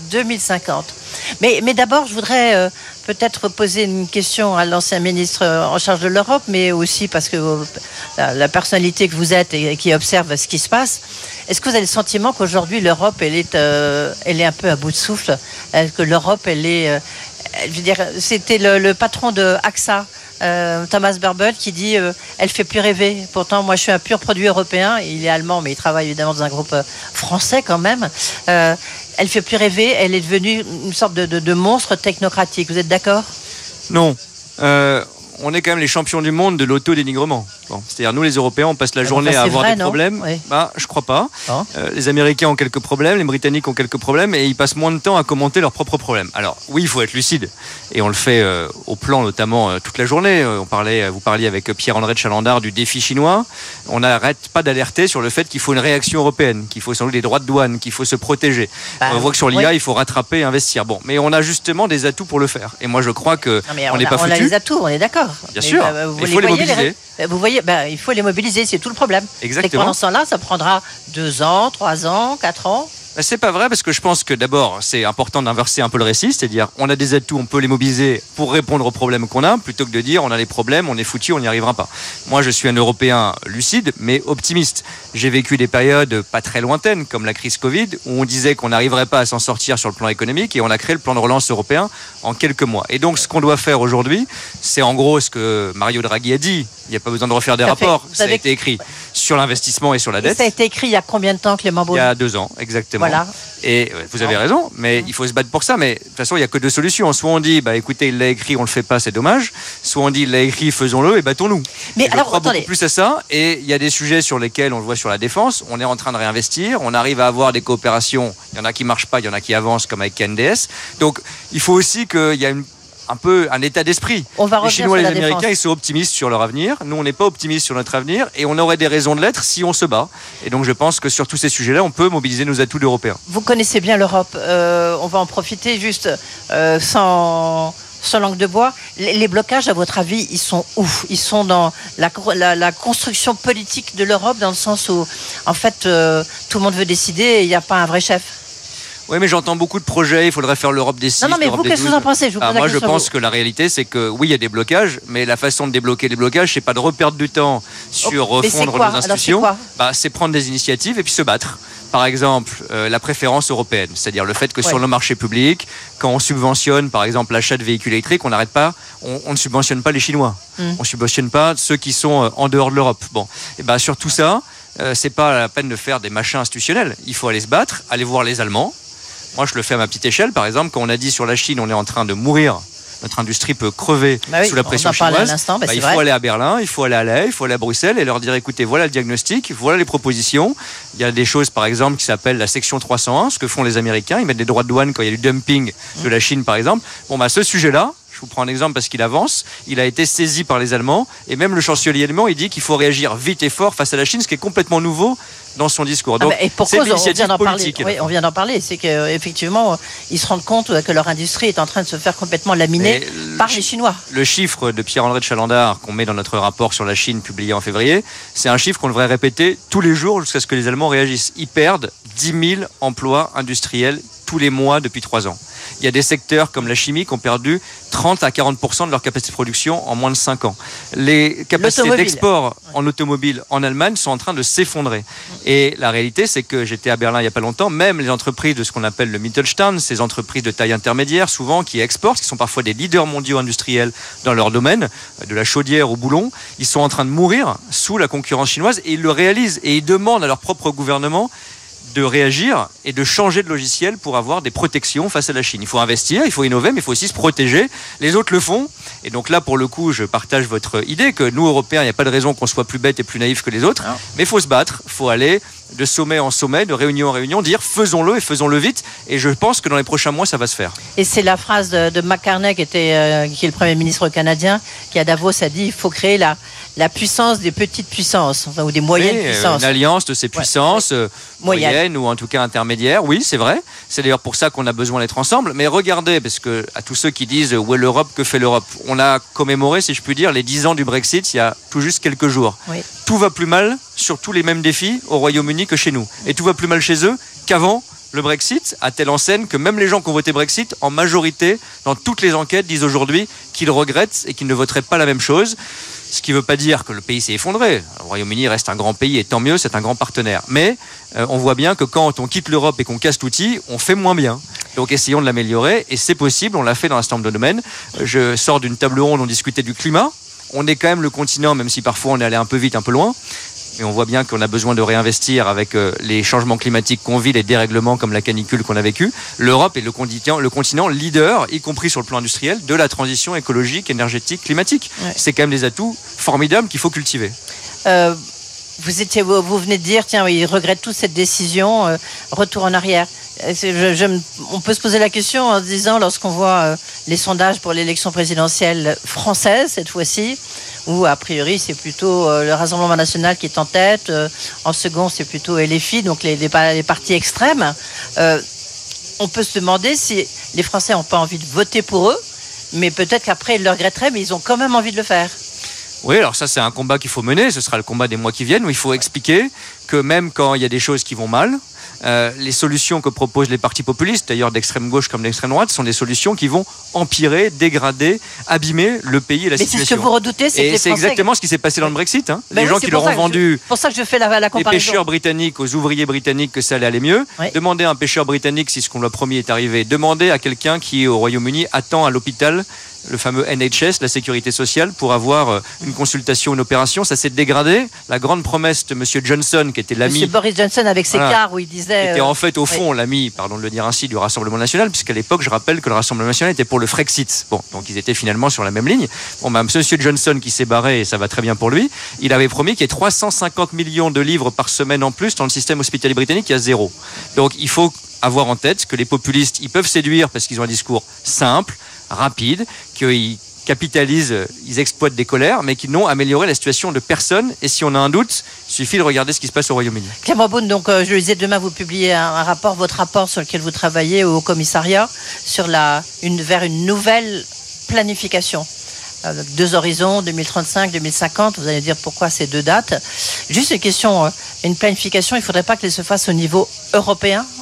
2050. Mais d'abord, je voudrais peut-être poser une question à l'ancien ministre en charge de l'Europe, mais aussi parce que la personnalité que vous êtes et qui observe ce qui se passe, est-ce que vous avez le sentiment qu'aujourd'hui l'Europe elle est un peu à bout de souffle? Est-ce que l'Europe je veux dire, c'était le patron de AXA, Thomas Burbel, qui dit elle fait plus rêver. Pourtant, moi, je suis un pur produit européen. Il est allemand, mais il travaille évidemment dans un groupe français quand même. Elle fait plus rêver. Elle est devenue une sorte de monstre technocratique. Vous êtes d'accord? Non. On est quand même les champions du monde de l'auto-dénigrement. Bon, c'est-à-dire, nous, les Européens, on passe la journée à avoir des problèmes. Oui. Je crois pas. Oh. Les Américains ont quelques problèmes, les Britanniques ont quelques problèmes, et ils passent moins de temps à commenter leurs propres problèmes. Alors, oui, il faut être lucide. Et on le fait au plan, notamment, toute la journée. Vous parliez avec Pierre-André Chalandard du défi chinois. On n'arrête pas d'alerter sur le fait qu'il faut une réaction européenne, qu'il faut sans doute des droits de douane, qu'il faut se protéger. On voit que sur l'IA, il faut rattraper et investir. Bon, mais on a justement des atouts pour le faire. Et moi, je crois que on n'est pas foutu. On a les atouts, on est d'accord. Bien sûr, il faut les mobiliser. Vous voyez, il faut les mobiliser, c'est tout le problème. Exactement. Pendant ce temps-là, ça prendra 2 ans, 3 ans, 4 ans. C'est pas vrai, parce que je pense que d'abord c'est important d'inverser un peu le récit, c'est-à-dire on a des atouts, on peut les mobiliser pour répondre aux problèmes qu'on a, plutôt que de dire on a les problèmes, on est foutu, on n'y arrivera pas. Moi je suis un Européen lucide mais optimiste. J'ai vécu des périodes pas très lointaines comme la crise Covid où on disait qu'on n'arriverait pas à s'en sortir sur le plan économique et on a créé le plan de relance européen en quelques mois. Et donc ce qu'on doit faire aujourd'hui, c'est en gros ce que Mario Draghi a dit. Il n'y a pas besoin de refaire des rapports, ça a été écrit sur l'investissement et sur la dette. Ça a été écrit il y a combien de temps, Clément Beaune? Il y a 2 ans, exactement. Voilà. Et vous avez raison, mais il faut se battre pour ça. Mais de toute façon, il n'y a que 2 solutions. Soit on dit, écoutez, il l'a écrit, on ne le fait pas, c'est dommage. Soit on dit, il l'a écrit, faisons-le et battons-nous. Mais alors, je crois beaucoup plus à ça. Et il y a des sujets sur lesquels on le voit sur la défense. On est en train de réinvestir. On arrive à avoir des coopérations. Il y en a qui ne marchent pas, il y en a qui avancent, comme avec KNDS. Donc, il faut aussi qu'il y ait un peu un état d'esprit. Les Chinois et les Américains, ils sont optimistes sur leur avenir. Nous, on n'est pas optimistes sur notre avenir et on aurait des raisons de l'être si on se bat. Et donc, je pense que sur tous ces sujets-là, on peut mobiliser nos atouts d'Européens. Vous connaissez bien l'Europe. On va en profiter juste sans langue de bois. Les blocages, à votre avis, ils sont où? Ils sont dans la construction politique de l'Europe, dans le sens où, en fait, tout le monde veut décider et il n'y a pas un vrai chef. Oui, mais j'entends beaucoup de projets, il faudrait faire l'Europe des 6, Non, mais vous, qu'est-ce que vous en pensez? Moi, je pense que la réalité, c'est que oui, il y a des blocages, mais la façon de débloquer les blocages, c'est pas de reperdre du temps sur refondre nos institutions. C'est prendre des initiatives et puis se battre. Par exemple, la préférence européenne, c'est-à-dire le fait que sur nos marchés publics, quand on subventionne, par exemple, l'achat de véhicules électriques, on ne subventionne pas les Chinois. On ne subventionne pas ceux qui sont en dehors de l'Europe. Bon, et sur tout ça, c'est pas la peine de faire des machins institutionnels. Il faut aller se battre, aller voir les Allemands. Moi, je le fais à ma petite échelle. Par exemple, quand on a dit sur la Chine, on est en train de mourir, notre industrie peut crever sous la pression chinoise, il faut aller à Berlin, il faut aller à La Haye, il faut aller à Bruxelles et leur dire, écoutez, voilà le diagnostic, voilà les propositions. Il y a des choses, par exemple, qui s'appellent la section 301, ce que font les Américains. Ils mettent des droits de douane quand il y a du dumping de la Chine, par exemple. Ce sujet-là, je vous prends un exemple parce qu'il avance, il a été saisi par les Allemands et même le chancelier allemand, il dit qu'il faut réagir vite et fort face à la Chine, ce qui est complètement nouveau dans son discours. Donc, et pour cause, on vient d'en parler, c'est qu'effectivement, ils se rendent compte que leur industrie est en train de se faire complètement laminer par les Chinois. Le chiffre de Pierre-André de Chalandard qu'on met dans notre rapport sur la Chine publié en février, c'est un chiffre qu'on devrait répéter tous les jours jusqu'à ce que les Allemands réagissent. Ils perdent 10 000 emplois industriels tous les mois depuis 3 ans. Il y a des secteurs comme la chimie qui ont perdu 30 à 40% de leur capacité de production en moins de 5 ans. Les capacités d'export en automobile en Allemagne sont en train de s'effondrer. Et la réalité, c'est que j'étais à Berlin il n'y a pas longtemps, même les entreprises de ce qu'on appelle le Mittelstand, ces entreprises de taille intermédiaire, souvent qui exportent, qui sont parfois des leaders mondiaux industriels dans leur domaine, de la chaudière au boulon, ils sont en train de mourir sous la concurrence chinoise et ils le réalisent. Et ils demandent à leur propre gouvernement de réagir et de changer de logiciel pour avoir des protections face à la Chine. Il faut investir, il faut innover, mais il faut aussi se protéger. Les autres le font. Et donc là, pour le coup, je partage votre idée que nous, Européens, il n'y a pas de raison qu'on soit plus bêtes et plus naïfs que les autres. Non. Mais il faut se battre, il faut aller de sommet en sommet, de réunion en réunion, dire faisons-le et faisons-le vite. Et je pense que dans les prochains mois, ça va se faire. Et c'est la phrase de McCartney, qui est le Premier ministre canadien, qui à Davos a dit il faut créer la puissance des petites puissances, enfin, ou des moyennes puissances. Une alliance de ces puissances moyennes ou en tout cas intermédiaires, oui, c'est vrai. C'est d'ailleurs pour ça qu'on a besoin d'être ensemble. Mais regardez, parce que à tous ceux qui disent où est l'Europe, que fait l'Europe, on a commémoré, si je puis dire, les 10 ans du Brexit il y a tout juste quelques jours. Oui. Tout va plus mal sur tous les mêmes défis au Royaume-Uni que chez nous. Et tout va plus mal chez eux qu'avant le Brexit, à telle enseigne que même les gens qui ont voté Brexit, en majorité, dans toutes les enquêtes, disent aujourd'hui qu'ils regrettent et qu'ils ne voteraient pas la même chose. Ce qui ne veut pas dire que le pays s'est effondré. Le Royaume-Uni reste un grand pays et tant mieux, c'est un grand partenaire. Mais on voit bien que quand on quitte l'Europe et qu'on casse l'outil, on fait moins bien. Donc essayons de l'améliorer et c'est possible, on l'a fait dans un certain nombre de domaines. Je sors d'une table ronde, on discutait du climat. On est quand même le continent, même si parfois on est allé un peu vite, un peu loin. Mais on voit bien qu'on a besoin de réinvestir avec les changements climatiques qu'on vit, les dérèglements comme la canicule qu'on a vécu. L'Europe est le continent leader, y compris sur le plan industriel, de la transition écologique, énergétique, climatique. Ouais. C'est quand même des atouts formidables qu'il faut cultiver. Vous venez de dire, tiens, ils regrettent tous cette décision, retour en arrière. On peut se poser la question en se disant, lorsqu'on voit les sondages pour l'élection présidentielle française, cette fois-ci, où a priori c'est plutôt le Rassemblement national qui est en tête, en second c'est plutôt LFI, donc les partis extrêmes, on peut se demander si les Français n'ont pas envie de voter pour eux, mais peut-être qu'après ils le regretteraient, mais ils ont quand même envie de le faire. Oui, alors ça c'est un combat qu'il faut mener, ce sera le combat des mois qui viennent, où il faut expliquer que même quand il y a des choses qui vont mal, les solutions que proposent les partis populistes, d'ailleurs d'extrême gauche comme d'extrême droite, sont des solutions qui vont empirer, dégrader, abîmer le pays et la situation. Mais c'est ce que vous redoutez, c'est que les Français... exactement ce qui s'est passé dans le Brexit. Les gens qui leur ont vendu pour ça que je fais la comparaison. Les pêcheurs britanniques aux ouvriers britanniques que ça allait aller mieux. Oui. Demandez à un pêcheur britannique si ce qu'on lui a promis est arrivé. Demandez à quelqu'un qui, au Royaume-Uni, attend à l'hôpital le fameux NHS, la sécurité sociale, pour avoir une consultation, une opération. Ça s'est dégradé. La grande promesse de M. Johnson, qui était l'ami... M. Boris Johnson avec ses cars où il disait... était en fait, au fond, l'ami, pardon de le dire ainsi, du Rassemblement national, puisqu'à l'époque, je rappelle que le Rassemblement national était pour le Frexit. Bon, donc ils étaient finalement sur la même ligne. Bon, M. Johnson, qui s'est barré, et ça va très bien pour lui, il avait promis qu'il y ait 350 millions de livres par semaine en plus dans le système hospitalier britannique, il y a 0. Donc il faut avoir en tête que les populistes, ils peuvent séduire parce qu'ils ont un discours simple, rapide, qu'ils capitalisent, ils exploitent des colères, mais qui n'ont amélioré la situation de personne. Et si on a un doute, il suffit de regarder ce qui se passe au Royaume-Uni. Clément Beaune, donc je le disais, demain vous publiez un rapport, votre rapport sur lequel vous travaillez au commissariat, sur vers une nouvelle planification. 2 horizons, 2035, 2050, vous allez dire pourquoi ces 2 dates. Juste une question, une planification, il ne faudrait pas qu'elle se fasse au niveau européen, en fait ?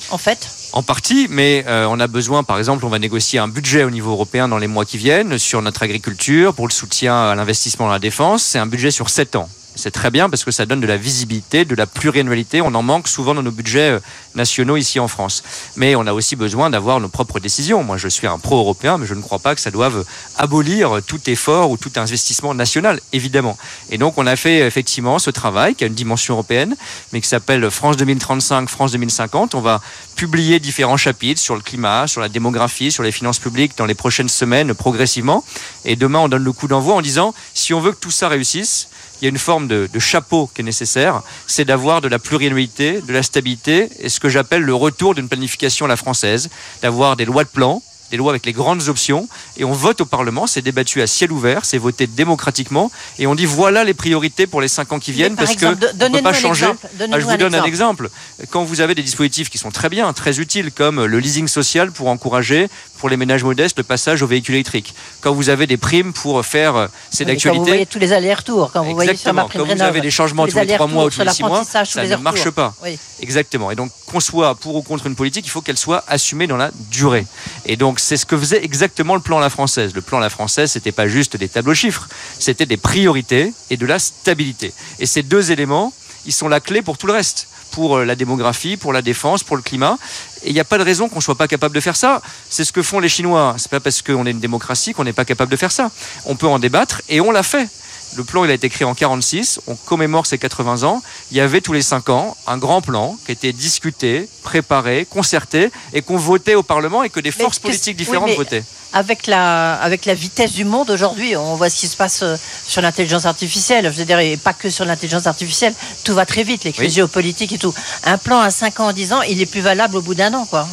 En partie, mais on a besoin, par exemple, on va négocier un budget au niveau européen dans les mois qui viennent sur notre agriculture, pour le soutien à l'investissement dans la défense. C'est un budget sur 7 ans. C'est très bien parce que ça donne de la visibilité, de la pluriannualité. On en manque souvent dans nos budgets nationaux ici en France. Mais on a aussi besoin d'avoir nos propres décisions. Moi, je suis un pro-européen, mais je ne crois pas que ça doive abolir tout effort ou tout investissement national, évidemment. Et donc, on a fait effectivement ce travail qui a une dimension européenne, mais qui s'appelle France 2035, France 2050. On va publier différents chapitres sur le climat, sur la démographie, sur les finances publiques dans les prochaines semaines, progressivement. Et demain, on donne le coup d'envoi en disant, si on veut que tout ça réussisse, il y a une forme de chapeau qui est nécessaire, c'est d'avoir de la pluriannualité, de la stabilité, et ce que j'appelle le retour d'une planification à la française, d'avoir des lois de plan, des lois avec les grandes options, et on vote au Parlement, c'est débattu à ciel ouvert, c'est voté démocratiquement, et on dit voilà les priorités pour les 5 ans qui viennent, parce qu'on ne peut pas changer. Je vous donne un exemple. Quand vous avez des dispositifs qui sont très bien, très utiles, comme le leasing social pour encourager, pour les ménages modestes, le passage aux véhicules électriques. Quand vous avez des primes pour faire, c'est d'actualité. Quand vous voyez tous les allers-retours, quand vous voyez sur ma prime quand vous avez des changements tous les 3 mois ou tous les 6 mois, ça ne marche pas. Oui. Exactement. Et donc, qu'on soit pour ou contre une politique, il faut qu'elle soit assumée dans la durée. Et donc, c'est ce que faisait exactement le plan à la française. Le plan à la française, c'était pas juste des tableaux chiffres, c'était des priorités et de la stabilité. Et ces 2 éléments, ils sont la clé pour tout le reste. Pour la démographie, pour la défense, pour le climat. Et il n'y a pas de raison qu'on ne soit pas capable de faire ça. C'est ce que font les Chinois. C'est pas parce qu'on est une démocratie qu'on n'est pas capable de faire ça. On peut en débattre et on l'a fait. Le plan, il a été créé en 1946. On commémore ses 80 ans. Il y avait tous les 5 ans un grand plan qui était discuté, préparé, concerté et qu'on votait au Parlement et que des forces politiques différentes votaient. Avec la vitesse du monde aujourd'hui, on voit ce qui se passe sur l'intelligence artificielle. Je veux dire, et pas que sur l'intelligence artificielle, tout va très vite, les crises géopolitiques et tout. Un plan à 5 ans, 10 ans, il est plus valable au bout d'un an, quoi.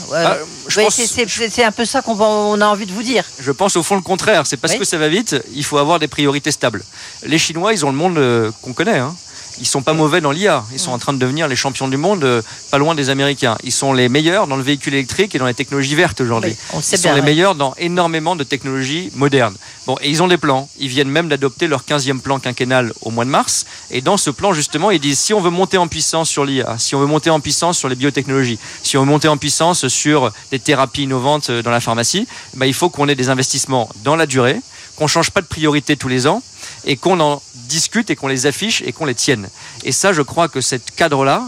C'est un peu ça qu'on a envie de vous dire. Je pense au fond le contraire. C'est parce que ça va vite, il faut avoir des priorités stables. Les Chinois, ils ont le monde qu'on connaît, hein. Ils sont pas mauvais dans l'IA. Ils sont en train de devenir les champions du monde, pas loin des Américains. Ils sont les meilleurs dans le véhicule électrique et dans les technologies vertes aujourd'hui. Ils sont les meilleurs dans énormément de technologies modernes. Bon, et ils ont des plans. Ils viennent même d'adopter leur 15e plan quinquennal au mois de mars. Et dans ce plan, justement, ils disent si on veut monter en puissance sur l'IA, si on veut monter en puissance sur les biotechnologies, si on veut monter en puissance sur des thérapies innovantes dans la pharmacie, il faut qu'on ait des investissements dans la durée, qu'on change pas de priorité tous les ans et qu'on en discute et qu'on les affiche et qu'on les tienne. Et ça, je crois que ce cadre-là,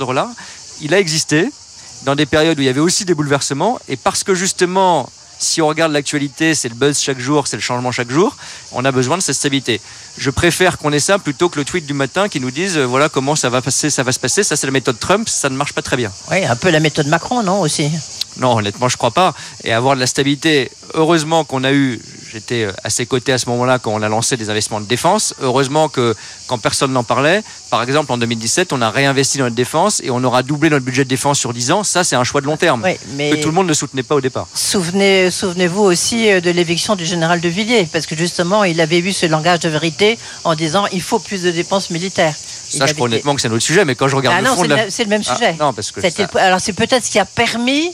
il a existé dans des périodes où il y avait aussi des bouleversements. Et parce que justement, si on regarde l'actualité, c'est le buzz chaque jour, c'est le changement chaque jour, on a besoin de cette stabilité. Je préfère qu'on ait ça plutôt que le tweet du matin qui nous dise voilà comment ça va se passer. Ça, c'est la méthode Trump, ça ne marche pas très bien. Oui, un peu la méthode Macron, non, aussi? Non, honnêtement, je ne crois pas. Et avoir de la stabilité, heureusement qu'on a eu... J'étais à ses côtés à ce moment-là quand on a lancé des investissements de défense. Heureusement que quand personne n'en parlait, par exemple en 2017, on a réinvesti dans notre défense et on aura doublé notre budget de défense sur 10 ans. Ça, c'est un choix de long terme que tout le monde ne soutenait pas au départ. Souvenez-vous aussi de l'éviction du général de Villiers, parce que justement, il avait eu ce langage de vérité en disant il faut plus de dépenses militaires. Ça, je crois honnêtement que c'est un autre sujet, mais quand je regarde le fond c'est le même sujet. Non, parce que alors c'est peut-être ce qui a permis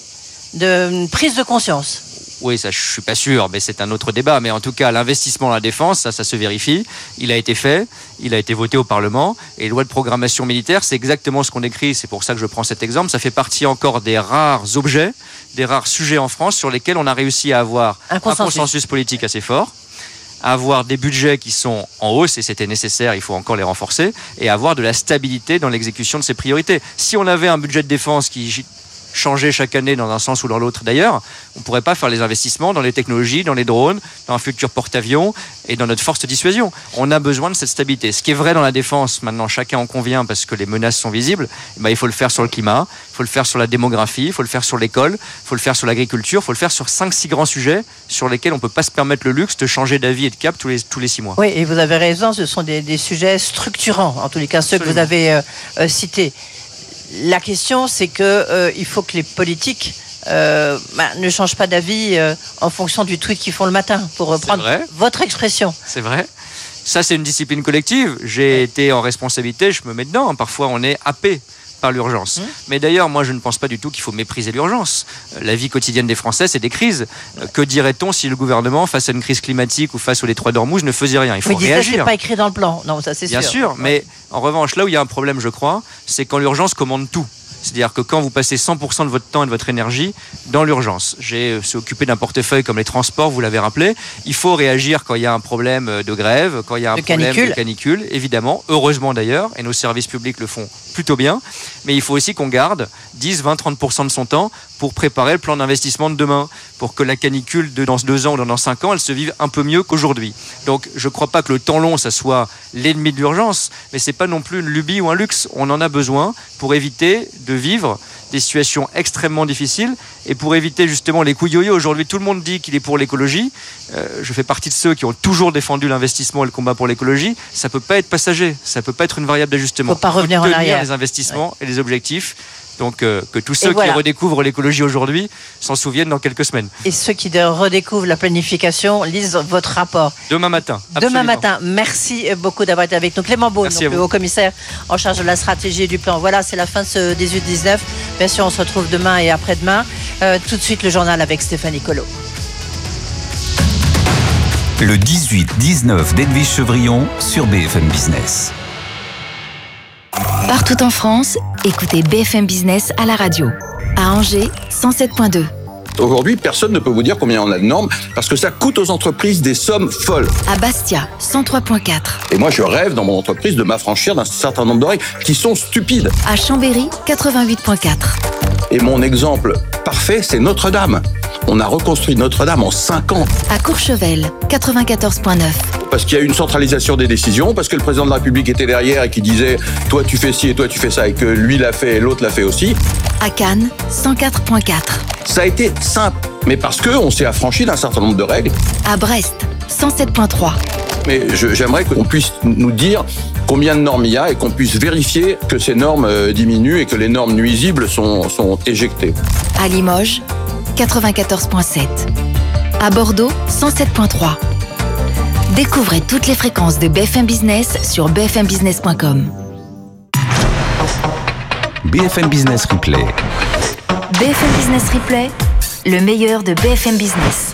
une prise de conscience. Oui, ça, je suis pas sûr, mais c'est un autre débat. Mais en tout cas, l'investissement dans la défense, ça se vérifie. Il a été fait, il a été voté au Parlement. Et loi de programmation militaire, c'est exactement ce qu'on écrit. C'est pour ça que je prends cet exemple. Ça fait partie encore des rares objets, des rares sujets en France sur lesquels on a réussi à avoir un consensus politique assez fort, à avoir des budgets qui sont en hausse, et c'était nécessaire, il faut encore les renforcer, et avoir de la stabilité dans l'exécution de ces priorités. Si on avait un budget de défense qui changer chaque année dans un sens ou dans l'autre d'ailleurs, on ne pourrait pas faire les investissements dans les technologies, dans les drones, dans un futur porte-avions et dans notre force de dissuasion. On a besoin de cette stabilité. Ce qui est vrai dans la défense, maintenant chacun en convient parce que les menaces sont visibles, il faut le faire sur le climat, il faut le faire sur la démographie, il faut le faire sur l'école, il faut le faire sur l'agriculture, il faut le faire sur 5-6 grands sujets sur lesquels on ne peut pas se permettre le luxe de changer d'avis et de cap tous les 6 mois. Oui, et vous avez raison, ce sont des sujets structurants, en tous les cas ceux que vous avez cités. La question, c'est que il faut que les politiques ne changent pas d'avis en fonction du tweet qu'ils font le matin, pour reprendre votre expression. C'est vrai. Ça, c'est une discipline collective. J'ai été en responsabilité, je me mets dedans. Parfois, on est happé par l'urgence. Mais d'ailleurs, moi, je ne pense pas du tout qu'il faut mépriser l'urgence. La vie quotidienne des Français, c'est des crises. Que dirait-on si le gouvernement, face à une crise climatique ou face aux détroits d'Ormuz, ne faisait rien? Il faut réagir. Ça, c'est pas écrit dans le plan. Non, ça, c'est sûr. Bien sûr, mais en revanche, là où il y a un problème, je crois, c'est quand l'urgence commande tout. C'est-à-dire que quand vous passez 100% de votre temps et de votre énergie dans l'urgence, j'ai occupé d'un portefeuille comme les transports, vous l'avez rappelé, il faut réagir quand il y a un problème de grève, quand il y a un problème de canicule, évidemment, heureusement d'ailleurs, et nos services publics le font plutôt bien, mais il faut aussi qu'on garde 10, 20, 30% de son temps pour préparer le plan d'investissement de demain, pour que la canicule dans 2 ans ou dans 5 ans, elle se vive un peu mieux qu'aujourd'hui. Donc je ne crois pas que le temps long, ça soit l'ennemi de l'urgence, mais ce n'est pas non plus une lubie ou un luxe. On en a besoin pour éviter de vivre des situations extrêmement difficiles et pour éviter justement les coups yo-yo. Aujourd'hui, tout le monde dit qu'il est pour l'écologie. Je fais partie de ceux qui ont toujours défendu l'investissement et le combat pour l'écologie. Ça ne peut pas être passager, ça ne peut pas être une variable d'ajustement. Il ne faut pas revenir en arrière. Les investissements et les objectifs. Donc que tous ceux qui redécouvrent l'écologie aujourd'hui s'en souviennent dans quelques semaines. Et ceux qui redécouvrent la planification lisent votre rapport. Demain matin. Demain matin. Merci beaucoup d'avoir été avec nous. Clément Beaune, le haut-commissaire en charge de la stratégie et du plan. Voilà, c'est la fin de ce 18-19. Bien sûr, on se retrouve demain et après-demain. Tout de suite, le journal avec Stéphanie Colo. Le 18-19 d'Edwige Chevrillon sur BFM Business. Partout en France, écoutez BFM Business à la radio. À Angers, 107.2. Aujourd'hui, personne ne peut vous dire combien on a de normes parce que ça coûte aux entreprises des sommes folles. À Bastia, 103.4. Et moi, je rêve dans mon entreprise de m'affranchir d'un certain nombre de règles qui sont stupides. À Chambéry, 88.4. Et mon exemple parfait, c'est Notre-Dame. On a reconstruit Notre-Dame en 5 ans. À Courchevel, 94.9. Parce qu'il y a eu une centralisation des décisions, parce que le président de la République était derrière et qui disait « toi tu fais ci et toi tu fais ça » et que lui l'a fait et l'autre l'a fait aussi. À Cannes, 104.4. Ça a été simple, mais parce qu'on s'est affranchi d'un certain nombre de règles. À Brest, 107.3. Mais j'aimerais qu'on puisse nous dire combien de normes il y a et qu'on puisse vérifier que ces normes diminuent et que les normes nuisibles sont éjectées. À Limoges, 94.7. À Bordeaux, 107.3. Découvrez toutes les fréquences de BFM Business sur bfmbusiness.com. BFM Business Replay. BFM Business Replay, le meilleur de BFM Business.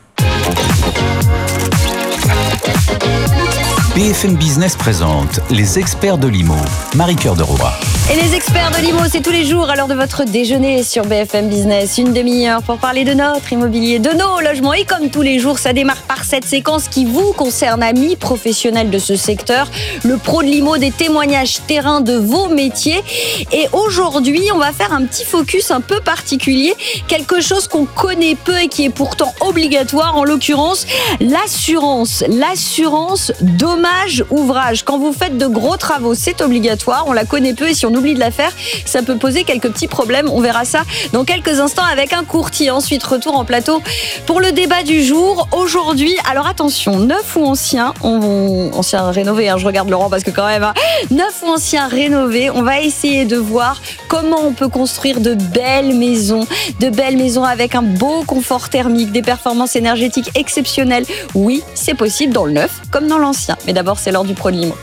BFM Business présente les experts de l'IMO. Marie-Cœur de Roy. Et les experts de l'IMO, c'est tous les jours à l'heure de votre déjeuner sur BFM Business. Une demi-heure pour parler de notre immobilier, de nos logements. Et comme tous les jours, ça démarre par cette séquence qui vous concerne, amis professionnels de ce secteur. Le pro de l'IMO, des témoignages terrain de vos métiers. Et aujourd'hui, on va faire un petit focus un peu particulier. Quelque chose qu'on connaît peu et qui est pourtant obligatoire. En l'occurrence, l'assurance. L'assurance dommage ouvrage. Quand vous faites de gros travaux, c'est obligatoire. On la connaît peu et si on oublie de la faire, ça peut poser quelques petits problèmes. On verra ça dans quelques instants avec un courtier. Ensuite, retour en plateau pour le débat du jour. Aujourd'hui, alors attention, neuf ou anciens, anciens rénovés, je regarde Laurent parce que quand même, neuf ou anciens rénovés, on va essayer de voir comment on peut construire de belles maisons avec un beau confort thermique, des performances énergétiques exceptionnelles. Oui, c'est possible dans le neuf comme dans l'ancien. Mais d'abord, c'est l'heure du pro de l'IMO.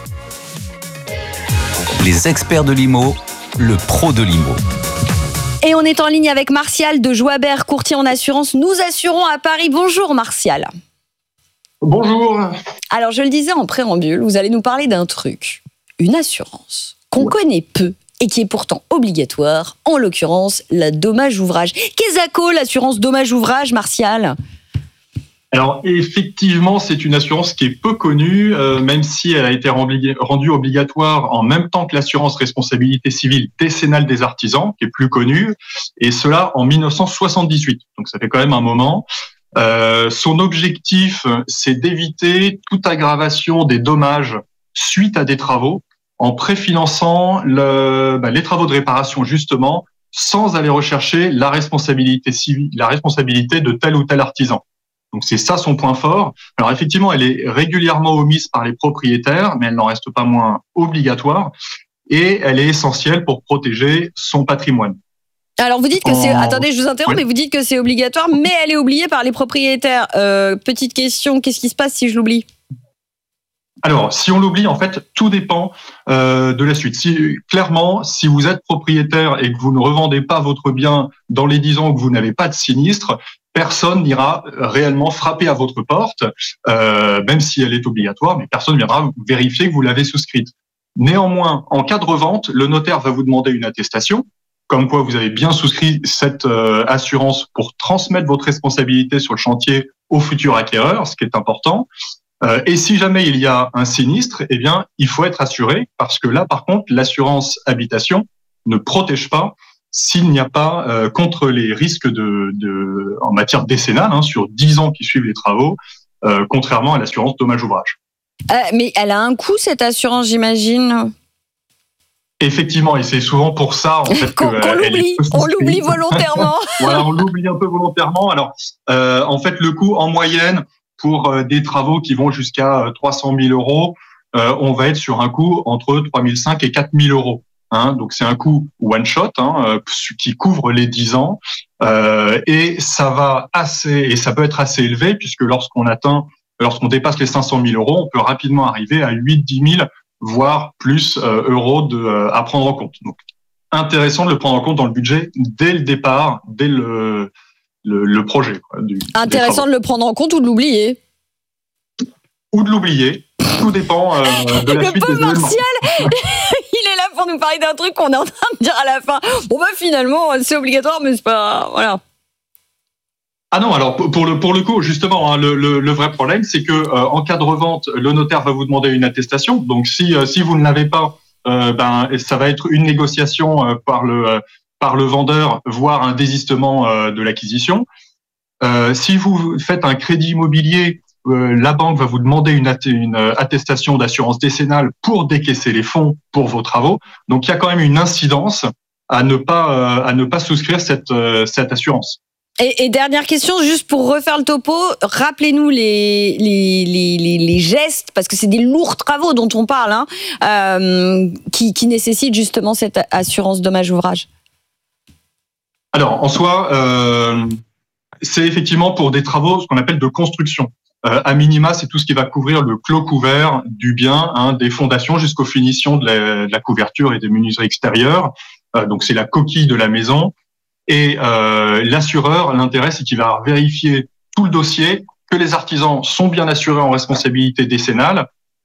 Les experts de l'IMO, le pro de l'IMO. Et on est en ligne avec Martial de Joibert, courtier en assurance. Nous assurons à Paris. Bonjour Martial. Bonjour. Alors je le disais en préambule, vous allez nous parler d'un truc, une assurance qu'on connaît peu et qui est pourtant obligatoire, en l'occurrence la dommage ouvrage. Qu'est-ce que l'assurance dommage ouvrage, Martial ? Alors effectivement, c'est une assurance qui est peu connue, même si elle a été rendue obligatoire en même temps que l'assurance responsabilité civile décennale des artisans, qui est plus connue, et cela en 1978. Donc ça fait quand même un moment. Son objectif, c'est d'éviter toute aggravation des dommages suite à des travaux, en préfinançant les travaux de réparation justement, sans aller rechercher la responsabilité civile, la responsabilité de tel ou tel artisan. Donc c'est ça son point fort. Alors effectivement, elle est régulièrement omise par les propriétaires, mais elle n'en reste pas moins obligatoire et elle est essentielle pour protéger son patrimoine. Alors vous dites que c'est... Attendez, je vous interromps, oui. Mais vous dites que c'est obligatoire, mais elle est oubliée par les propriétaires. Petite question, qu'est-ce qui se passe si je l'oublie ? Alors, si on l'oublie, en fait, tout dépend de la suite. Clairement, si vous êtes propriétaire et que vous ne revendez pas votre bien dans les 10 ans ou que vous n'avez pas de sinistre, personne n'ira réellement frapper à votre porte, même si elle est obligatoire, mais personne viendra vérifier que vous l'avez souscrite. Néanmoins, en cas de revente, le notaire va vous demander une attestation. comme quoi vous avez bien souscrit cette assurance pour transmettre votre responsabilité sur le chantier au futur acquéreur, ce qui est important. Et si jamais il y a un sinistre, eh bien, il faut être assuré, parce que là, par contre, l'assurance habitation ne protège pas s'il n'y a pas contre les risques en matière décennale, sur 10 ans qui suivent les travaux, contrairement à l'assurance dommage-ouvrage. Mais elle a un coût, cette assurance, j'imagine. Effectivement, et c'est souvent pour ça en fait on l'oublie volontairement. Voilà, on l'oublie un peu volontairement. Alors, en fait, le coût en moyenne pour des travaux qui vont jusqu'à 300 000 euros, on va être sur un coût entre 3 500 et 4 000 euros. Donc c'est un coût one shot qui couvre les 10 ans, et ça peut être assez élevé, puisque lorsqu'on dépasse les 500 000 euros, on peut rapidement arriver à 8-10 000 voire plus euros à prendre en compte. Donc, intéressant de le prendre en compte dans le budget dès le départ, dès le projet. Intéressant de le prendre en compte ou de l'oublier. Ou de l'oublier. Tout dépend de la suite des événements. Martial, il est là pour nous parler d'un truc qu'on est en train de dire à la fin. Bon finalement, c'est obligatoire, mais c'est pas... Voilà. Ah non, alors pour le coup, justement, le vrai problème, c'est que en cas de revente, le notaire va vous demander une attestation. Donc si vous ne l'avez pas, ça va être une négociation par le vendeur, voire un désistement de l'acquisition. Si vous faites un crédit immobilier, la banque va vous demander une attestation d'assurance décennale pour décaisser les fonds pour vos travaux. Donc il y a quand même une incidence à ne pas souscrire cette assurance. Et dernière question, juste pour refaire le topo, rappelez-nous les gestes, parce que c'est des lourds travaux dont on parle, qui nécessitent justement cette assurance dommage-ouvrage. Alors, en soi, c'est effectivement pour des travaux, ce qu'on appelle de construction. À minima, c'est tout ce qui va couvrir le clos couvert du bien, des fondations jusqu'aux finitions de la couverture et des menuiseries extérieures. Donc, c'est la coquille de la maison. Et l'assureur, l'intérêt, c'est qu'il va vérifier tout le dossier, que les artisans sont bien assurés en responsabilité décennale,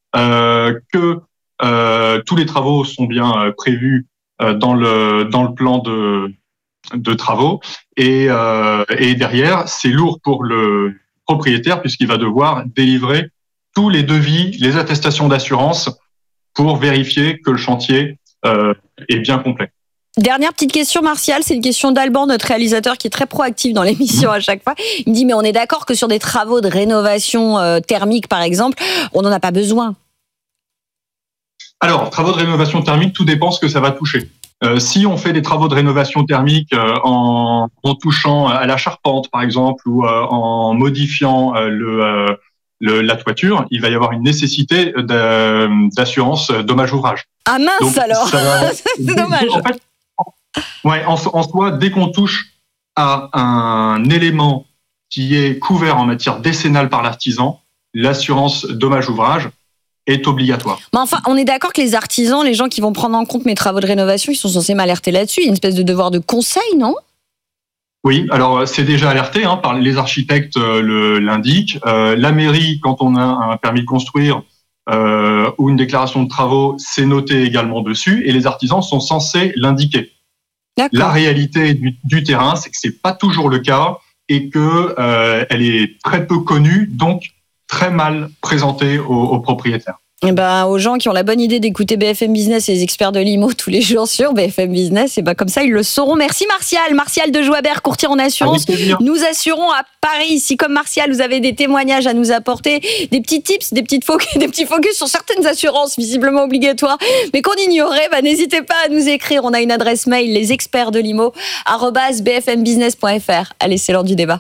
que tous les travaux sont bien prévus dans le plan de travaux. Et derrière, c'est lourd pour le propriétaire, puisqu'il va devoir délivrer tous les devis, les attestations d'assurance pour vérifier que le chantier est bien complet. Dernière petite question, Martial, c'est une question d'Alban, notre réalisateur qui est très proactif dans l'émission à chaque fois. Il me dit, mais on est d'accord que sur des travaux de rénovation thermique, par exemple, on n'en a pas besoin. Alors, travaux de rénovation thermique, tout dépend ce que ça va toucher. Si on fait des travaux de rénovation thermique en touchant à la charpente, par exemple, ou en modifiant la toiture, il va y avoir une nécessité d'assurance dommage-ouvrage. Ah mince. Donc, alors c'est dommage. En fait, en soi, dès qu'on touche à un élément qui est couvert en matière décennale par l'artisan, l'assurance dommage-ouvrage est obligatoire. Mais enfin, on est d'accord que les artisans, les gens qui vont prendre en compte mes travaux de rénovation, ils sont censés m'alerter là-dessus. Il y a une espèce de devoir de conseil, non ? Oui, alors c'est déjà alerté, par les architectes l'indiquent. La mairie, quand on a un permis de construire ou une déclaration de travaux, c'est noté également dessus, et les artisans sont censés l'indiquer. D'accord. La réalité du terrain, c'est que c'est pas toujours le cas et que elle est très peu connue, donc très mal présentée aux propriétaires. Et aux gens qui ont la bonne idée d'écouter BFM Business et les experts de l'IMO tous les jours sur BFM Business, et comme ça ils le sauront. Merci Martial de Joabert, courtier en assurance. Nous assurons à Paris. Si comme Martial vous avez des témoignages à nous apporter, des petits tips, des petits focus sur certaines assurances visiblement obligatoires, mais qu'on ignorait, n'hésitez pas à nous écrire. On a une adresse mail, lesexpertsdelimo@bfmbusiness.fr. Allez, c'est l'heure du débat.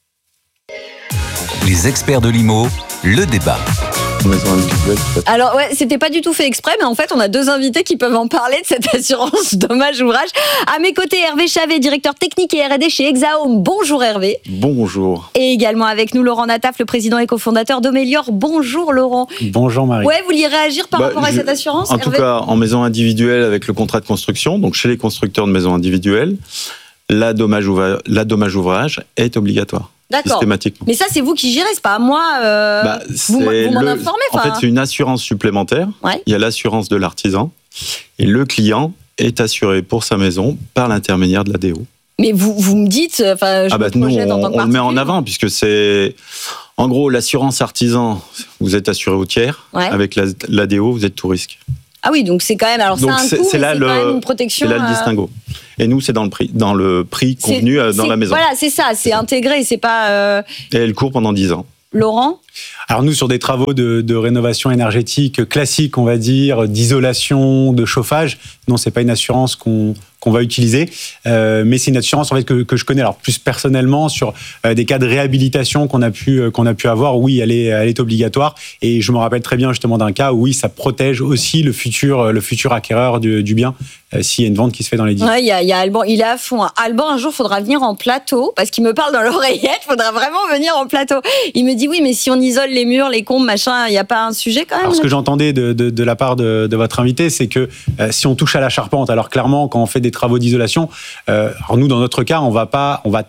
Les experts de l'IMO, le débat. Alors c'était pas du tout fait exprès, mais en fait on a deux invités qui peuvent en parler de cette assurance dommage-ouvrage. À mes côtés, Hervé Chavet, directeur technique et R&D chez Exahome. Bonjour Hervé. Bonjour. Et également avec nous Laurent Nataf, le président et cofondateur d'Omelior. Bonjour Laurent. Bonjour Marie. Vous vouliez réagir par rapport à cette assurance, En tout cas, en maison individuelle avec le contrat de construction, donc chez les constructeurs de maisons individuelles, la dommage-ouvrage est obligatoire. D'accord. Systématiquement. Mais ça, c'est vous qui gérez, c'est pas à moi. Vous m'en informez. En fait, c'est une assurance supplémentaire. Ouais. Il y a l'assurance de l'artisan et le client est assuré pour sa maison par l'intermédiaire de l'ADO. Mais vous me dites, nous, on le met en avant, puisque c'est... En gros, l'assurance artisan, vous êtes assuré au tiers. Ouais. Avec l'ADO, vous êtes tout risque. Ah oui, donc c'est quand même... Alors, donc c'est un coût, c'est là quand même une protection... C'est là le distinguo. Et nous, c'est dans le prix convenu dans la maison. Voilà, c'est ça, c'est intégré, c'est pas... Et elle court pendant 10 ans. Laurent ? Alors nous, sur des travaux de rénovation énergétique classique, on va dire, d'isolation, de chauffage, non, c'est pas une assurance qu'on va utiliser, mais c'est une assurance en fait que je connais. Alors plus personnellement sur des cas de réhabilitation qu'on a pu avoir, oui, elle est obligatoire. Et je me rappelle très bien justement d'un cas où oui, ça protège aussi le futur acquéreur du bien s'il y a une vente qui se fait dans les 10 ans. Ouais, il y a Alban, il est à fond. Alban, un jour, faudra venir en plateau parce qu'il me parle dans l'oreillette. Faudra vraiment venir en plateau. Il me dit oui, mais si on isole les murs, les combles, machin, il n'y a pas un sujet quand même. Alors ce que j'entendais de la part de votre invité, c'est que si on touche à la charpente, alors clairement, quand on fait des travaux d'isolation, alors nous, dans notre cas, on va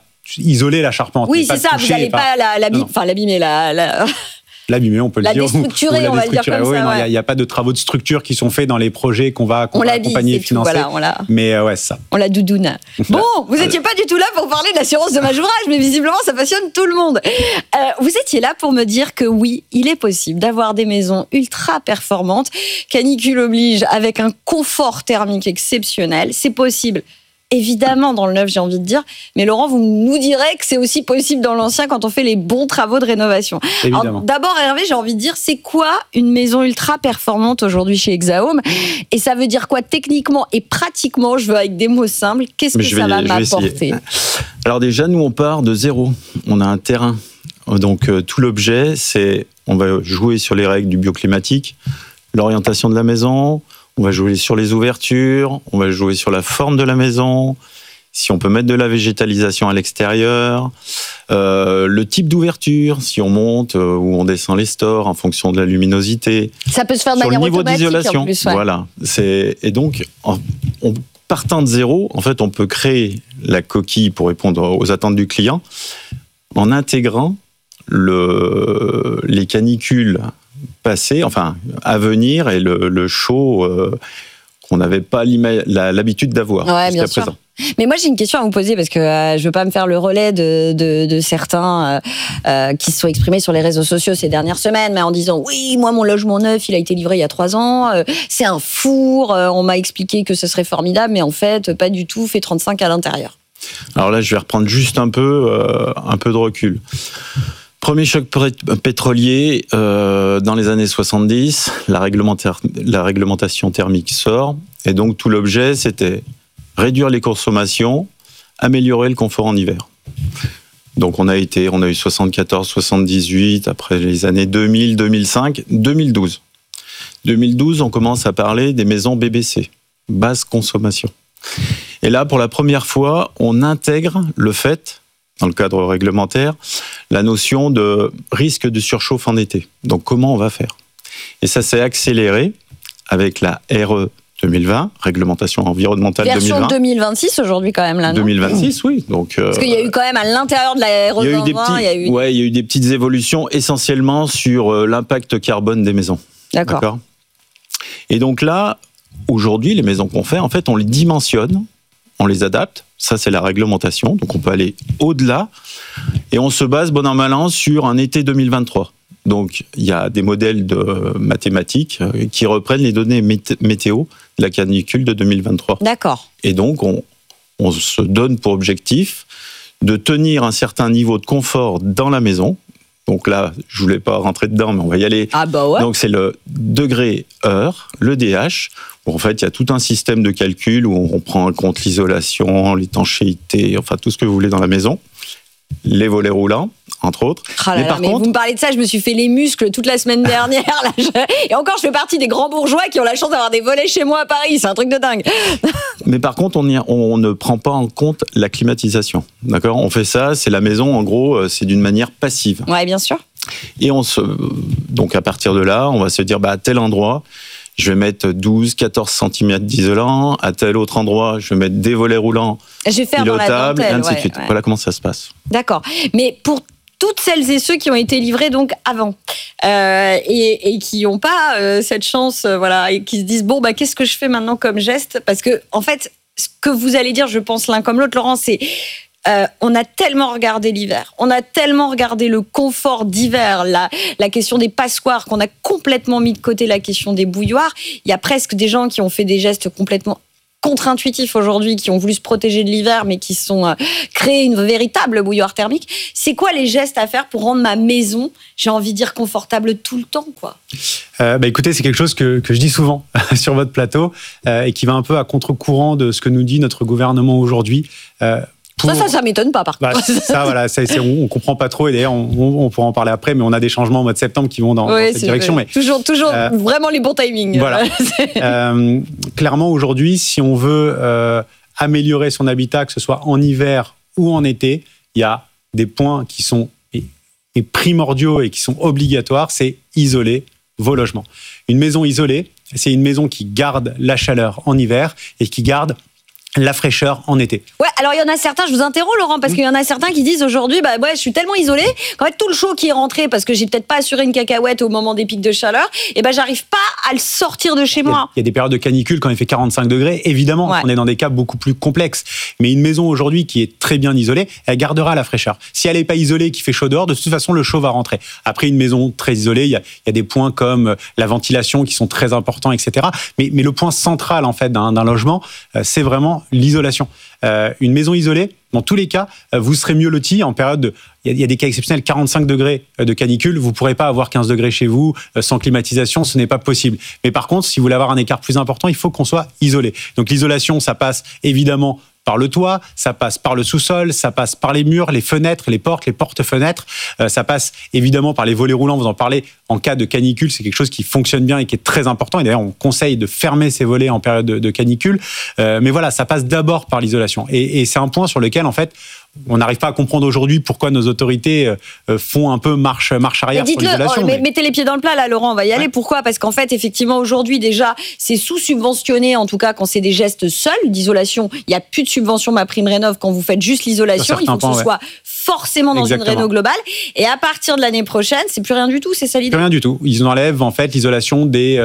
isoler la charpente. Oui, c'est ça. Vous n'allez pas l'abîmer, l'abîmer, on peut le dire. La déstructurer, on va le dire comme oui, ça. Il n'y a pas de travaux de structure qui sont faits dans les projets qu'on va accompagner et financer. Voilà, mais ouais, ça. On la doudoune. Bon, vous n'étiez pas du tout là pour parler de l'assurance dommage ouvrage, mais visiblement, ça passionne tout le monde. Vous étiez là pour me dire que oui, il est possible d'avoir des maisons ultra performantes, canicule oblige, avec un confort thermique exceptionnel. C'est possible. Évidemment, dans le neuf, j'ai envie de dire. Mais Laurent, vous nous direz que c'est aussi possible dans l'ancien quand on fait les bons travaux de rénovation. Alors, d'abord, Hervé, j'ai envie de dire, c'est quoi une maison ultra performante aujourd'hui chez Exahome ? Et ça veut dire quoi techniquement et pratiquement ? Je veux avec des mots simples. Qu'est-ce que ça va m'apporter ? Alors déjà, nous, on part de zéro. On a un terrain. Donc, tout l'objet, c'est... On va jouer sur les règles du bioclimatique, l'orientation de la maison... On va jouer sur les ouvertures, on va jouer sur la forme de la maison, si on peut mettre de la végétalisation à l'extérieur, le type d'ouverture, si on monte ou on descend les stores en fonction de la luminosité. Ça peut se faire de manière automatique d'isolation. En plus. Ouais. Voilà. Et donc, partant de zéro, en fait, on peut créer la coquille pour répondre aux attentes du client en intégrant les canicules passé, à venir, et le show qu'on n'avait pas l'habitude d'avoir jusqu'à présent. Mais moi, j'ai une question à vous poser parce que je veux pas me faire le relais de certains qui se sont exprimés sur les réseaux sociaux ces dernières semaines, mais en disant oui, moi mon logement neuf, il a été livré il y a 3 ans, c'est un four, on m'a expliqué que ce serait formidable, mais en fait, pas du tout, fait 35 à l'intérieur. Alors là, je vais reprendre juste un peu de recul. Premier choc pétrolier dans les années 70, la réglementation thermique sort, et donc tout l'objet, c'était réduire les consommations, améliorer le confort en hiver. Donc on a eu 74, 78, après les années 2000, 2005, 2012. 2012, on commence à parler des maisons BBC, basse consommation. Et là, pour la première fois, on intègre le fait, dans le cadre réglementaire, la notion de risque de surchauffe en été. Donc, comment on va faire ? Et ça s'est accéléré avec la RE 2020, réglementation environnementale version 2020. Version 2026 aujourd'hui quand même, là, non ? 2026, oui. Donc, parce qu'il y a eu quand même à l'intérieur de la RE 2020, il y a eu des petites évolutions, essentiellement sur l'impact carbone des maisons. D'accord. Et donc là, aujourd'hui, les maisons qu'on fait, en fait, on les dimensionne, on les adapte. Ça, c'est la réglementation. Donc, on peut aller au-delà. Et on se base, bon an, mal an, sur un été 2023. Donc, il y a des modèles de mathématiques qui reprennent les données météo de la canicule de 2023. D'accord. Et donc, on se donne pour objectif de tenir un certain niveau de confort dans la maison. Donc là, je voulais pas rentrer dedans, mais on va y aller. Ah bah ouais. Donc, c'est le degré-heure, le DH. En fait, il y a tout un système de calcul où on prend en compte l'isolation, l'étanchéité, enfin tout ce que vous voulez dans la maison. Les volets roulants, entre autres. Mais vous me parlez de ça, je me suis fait les muscles toute la semaine dernière. Et encore, je fais partie des grands bourgeois qui ont la chance d'avoir des volets chez moi à Paris. C'est un truc de dingue. Mais par contre, on ne prend pas en compte la climatisation. D'accord ? On fait ça, c'est la maison, en gros, c'est d'une manière passive. Ouais, bien sûr. Et donc à partir de là, on va se dire, à tel endroit, je vais mettre 12-14 cm d'isolant. À tel autre endroit, je vais mettre des volets roulants, je vais faire pilotables, dans la dentelle, et ainsi de suite. Ouais. Voilà comment ça se passe. D'accord. Mais pour toutes celles et ceux qui ont été livrés donc avant et qui n'ont pas cette chance, voilà, et qui se disent bon, qu'est-ce que je fais maintenant comme geste ? Parce que en fait, ce que vous allez dire, je pense l'un comme l'autre, Laurent, c'est on a tellement regardé l'hiver, on a tellement regardé le confort d'hiver, la question des passoires, qu'on a complètement mis de côté la question des bouilloires. Il y a presque des gens qui ont fait des gestes complètement contre-intuitifs aujourd'hui, qui ont voulu se protéger de l'hiver, mais qui sont créés une véritable bouilloire thermique. C'est quoi les gestes à faire pour rendre ma maison, j'ai envie de dire, confortable tout le temps, quoi ? Écoutez, c'est quelque chose que je dis souvent sur votre plateau et qui va un peu à contre-courant de ce que nous dit notre gouvernement aujourd'hui. Ça m'étonne pas, par contre. On comprend pas trop, et d'ailleurs, on pourra en parler après, mais on a des changements au mois de septembre qui vont dans cette direction. Mais, toujours vraiment les bons timings. Voilà. Clairement, aujourd'hui, si on veut améliorer son habitat, que ce soit en hiver ou en été, il y a des points qui sont primordiaux et qui sont obligatoires, c'est isoler vos logements. Une maison isolée, c'est une maison qui garde la chaleur en hiver et qui garde la fraîcheur en été. Ouais, alors il y en a certains, je vous interromps Laurent, parce qu'il y en a certains qui disent aujourd'hui, je suis tellement isolé qu'en fait tout le chaud qui est rentré, parce que j'ai peut-être pas assuré une cacahuète au moment des pics de chaleur, j'arrive pas à le sortir de chez moi. Il y a des périodes de canicule quand il fait 45 degrés, évidemment, on est dans des cas beaucoup plus complexes. Mais une maison aujourd'hui qui est très bien isolée, elle gardera la fraîcheur. Si elle n'est pas isolée, qu'il fait chaud dehors, de toute façon le chaud va rentrer. Après, une maison très isolée, il y a des points comme la ventilation qui sont très importants, etc. Mais le point central en fait d'un logement, c'est vraiment l'isolation. Une maison isolée, dans tous les cas, vous serez mieux loti en période de... Il y a des cas exceptionnels, 45 degrés de canicule, vous ne pourrez pas avoir 15 degrés chez vous sans climatisation, ce n'est pas possible. Mais par contre, si vous voulez avoir un écart plus important, il faut qu'on soit isolé. Donc l'isolation, ça passe évidemment par le toit, ça passe par le sous-sol, ça passe par les murs, les fenêtres, les porte-fenêtres, ça passe évidemment par les volets roulants, vous en parlez, en cas de canicule, c'est quelque chose qui fonctionne bien et qui est très important, et d'ailleurs on conseille de fermer ces volets en période de canicule, mais voilà, ça passe d'abord par l'isolation, et c'est un point sur lequel en fait on n'arrive pas à comprendre aujourd'hui pourquoi nos autorités font un peu marche arrière sur l'isolation. Mettez les pieds dans le plat là, Laurent, on va y aller. Pourquoi ? Parce qu'en fait, effectivement, aujourd'hui déjà, c'est sous-subventionné, en tout cas quand c'est des gestes seuls d'isolation. Il n'y a plus de subvention MaPrimeRénov' quand vous faites juste l'isolation. Il faut que ce soit forcément dans une réno globale. Et à partir de l'année prochaine, c'est plus rien du tout, c'est ça l'idée ? Plus rien du tout. Ils enlèvent en fait l'isolation des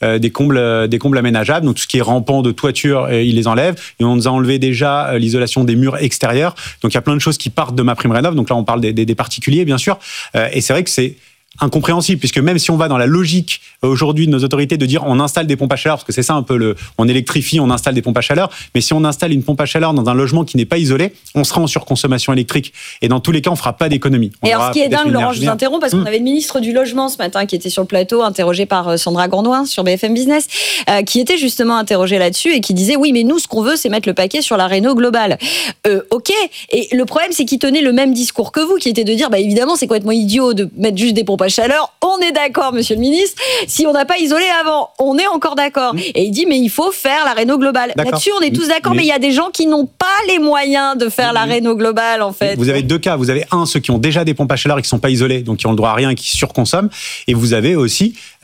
combles aménageables, donc tout ce qui est rampant de toiture, ils les enlèvent. Et on nous a enlevé déjà l'isolation des murs extérieurs. Donc il y a plein de choses qui partent de MaPrimeRénov'. Donc là, on parle des particuliers, bien sûr. Et c'est vrai que c'est incompréhensible, puisque même si on va dans la logique aujourd'hui de nos autorités de dire on installe des pompes à chaleur, parce que c'est ça un peu on électrifie, on installe des pompes à chaleur, mais si on installe une pompe à chaleur dans un logement qui n'est pas isolé, on sera en surconsommation électrique. Et dans tous les cas, on fera pas d'économie. Et alors, ce qui est dingue, Laurent, je vous interromps, parce qu'on avait le ministre du Logement ce matin qui était sur le plateau, interrogé par Sandra Gourdouin sur BFM Business, qui était justement interrogé là-dessus et qui disait oui, mais nous, ce qu'on veut, c'est mettre le paquet sur la réno globale. Ok. Et le problème, c'est qu'il tenait le même discours que vous, qui était de dire, évidemment, c'est complètement idiot de mettre juste des pompes à chaleur. On est d'accord, monsieur le ministre. Si on n'a pas isolé avant, on est encore d'accord. Et il dit, mais il faut faire la réno globale. Là-dessus, on est tous d'accord, mais il y a des gens qui n'ont pas les moyens de faire la réno globale, en fait. Vous avez deux cas. Vous avez ceux qui ont déjà des pompes à chaleur et qui ne sont pas isolés, donc qui ont le droit à rien et qui surconsomment. Et vous avez aussi, on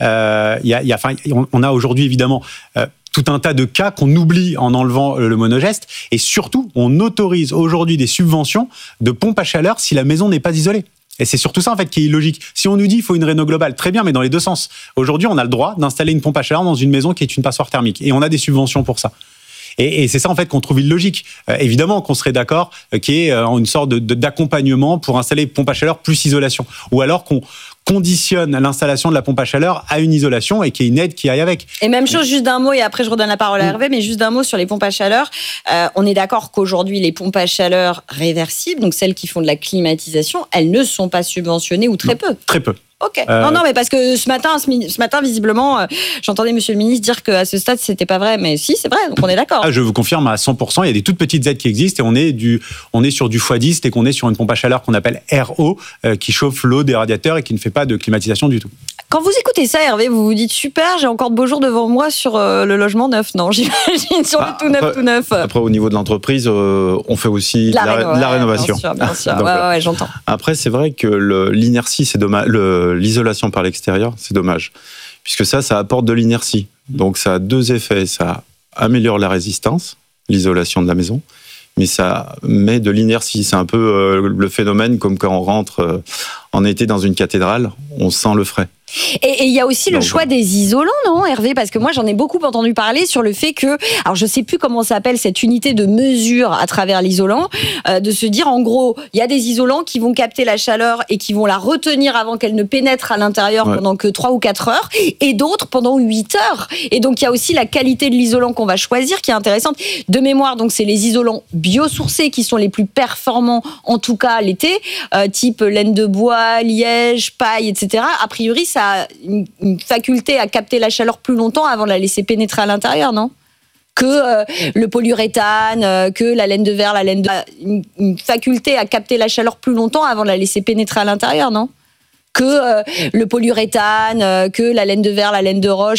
a aujourd'hui, évidemment, tout un tas de cas qu'on oublie en enlevant le monogeste. Et surtout, on autorise aujourd'hui des subventions de pompes à chaleur si la maison n'est pas isolée. Et c'est surtout ça, en fait, qui est illogique. Si on nous dit qu'il faut une réno globale, très bien, mais dans les deux sens. Aujourd'hui, on a le droit d'installer une pompe à chaleur dans une maison qui est une passoire thermique. Et on a des subventions pour ça. Et c'est ça, en fait, qu'on trouve illogique. Évidemment qu'on serait d'accord qu'il y ait une sorte d'accompagnement pour installer pompe à chaleur plus isolation. Ou alors qu'on conditionne l'installation de la pompe à chaleur à une isolation et qu'il y ait une aide qui aille avec. Et même chose, juste d'un mot, et après je redonne la parole à Hervé, mais juste d'un mot sur les pompes à chaleur. On est d'accord qu'aujourd'hui, les pompes à chaleur réversibles, donc celles qui font de la climatisation, elles ne sont pas subventionnées ou très peu. Très peu. Ok. Non, mais parce que ce matin, visiblement, j'entendais Monsieur le ministre dire qu'à ce stade, c'était pas vrai. Mais si, c'est vrai, donc on est d'accord. Je vous confirme à 100%, il y a des toutes petites aides qui existent et on est sur du x10 et qu'on est sur une pompe à chaleur qu'on appelle RO, qui chauffe l'eau des radiateurs et qui ne fait pas de climatisation du tout. Quand vous écoutez ça, Hervé, vous vous dites super, j'ai encore de beaux jours devant moi sur le logement neuf. Non, j'imagine sur le tout neuf. Après, au niveau de l'entreprise, on fait aussi la rénovation. Bien sûr. Ouais, j'entends. Après, c'est vrai que l'inertie, c'est dommage. L'isolation par l'extérieur, c'est dommage. Puisque ça apporte de l'inertie. Donc, ça a deux effets. Ça améliore la résistance, l'isolation de la maison. mais ça met de l'inertie. C'est un peu le phénomène comme quand on rentre en été dans une cathédrale, on sent le frais. Et il y a aussi le choix des isolants, non, Hervé? Parce que moi, j'en ai beaucoup entendu parler sur le fait que, alors je sais plus comment s'appelle cette unité de mesure à travers l'isolant, de se dire, en gros, il y a des isolants qui vont capter la chaleur et qui vont la retenir avant qu'elle ne pénètre à l'intérieur pendant que 3 ou 4 heures, et d'autres pendant 8 heures. Et donc, il y a aussi la qualité de l'isolant qu'on va choisir qui est intéressante. De mémoire, donc, c'est les isolants biosourcés qui sont les plus performants, en tout cas l'été, type laine de bois, liège, paille, etc. A priori, ça a une faculté à capter la chaleur plus longtemps avant de la laisser pénétrer à l'intérieur, non? Que le polyuréthane, que la laine de verre, une faculté à capter la chaleur plus longtemps avant de la laisser pénétrer à l'intérieur, non? Que le polyuréthane, que la laine de verre, la laine de roche,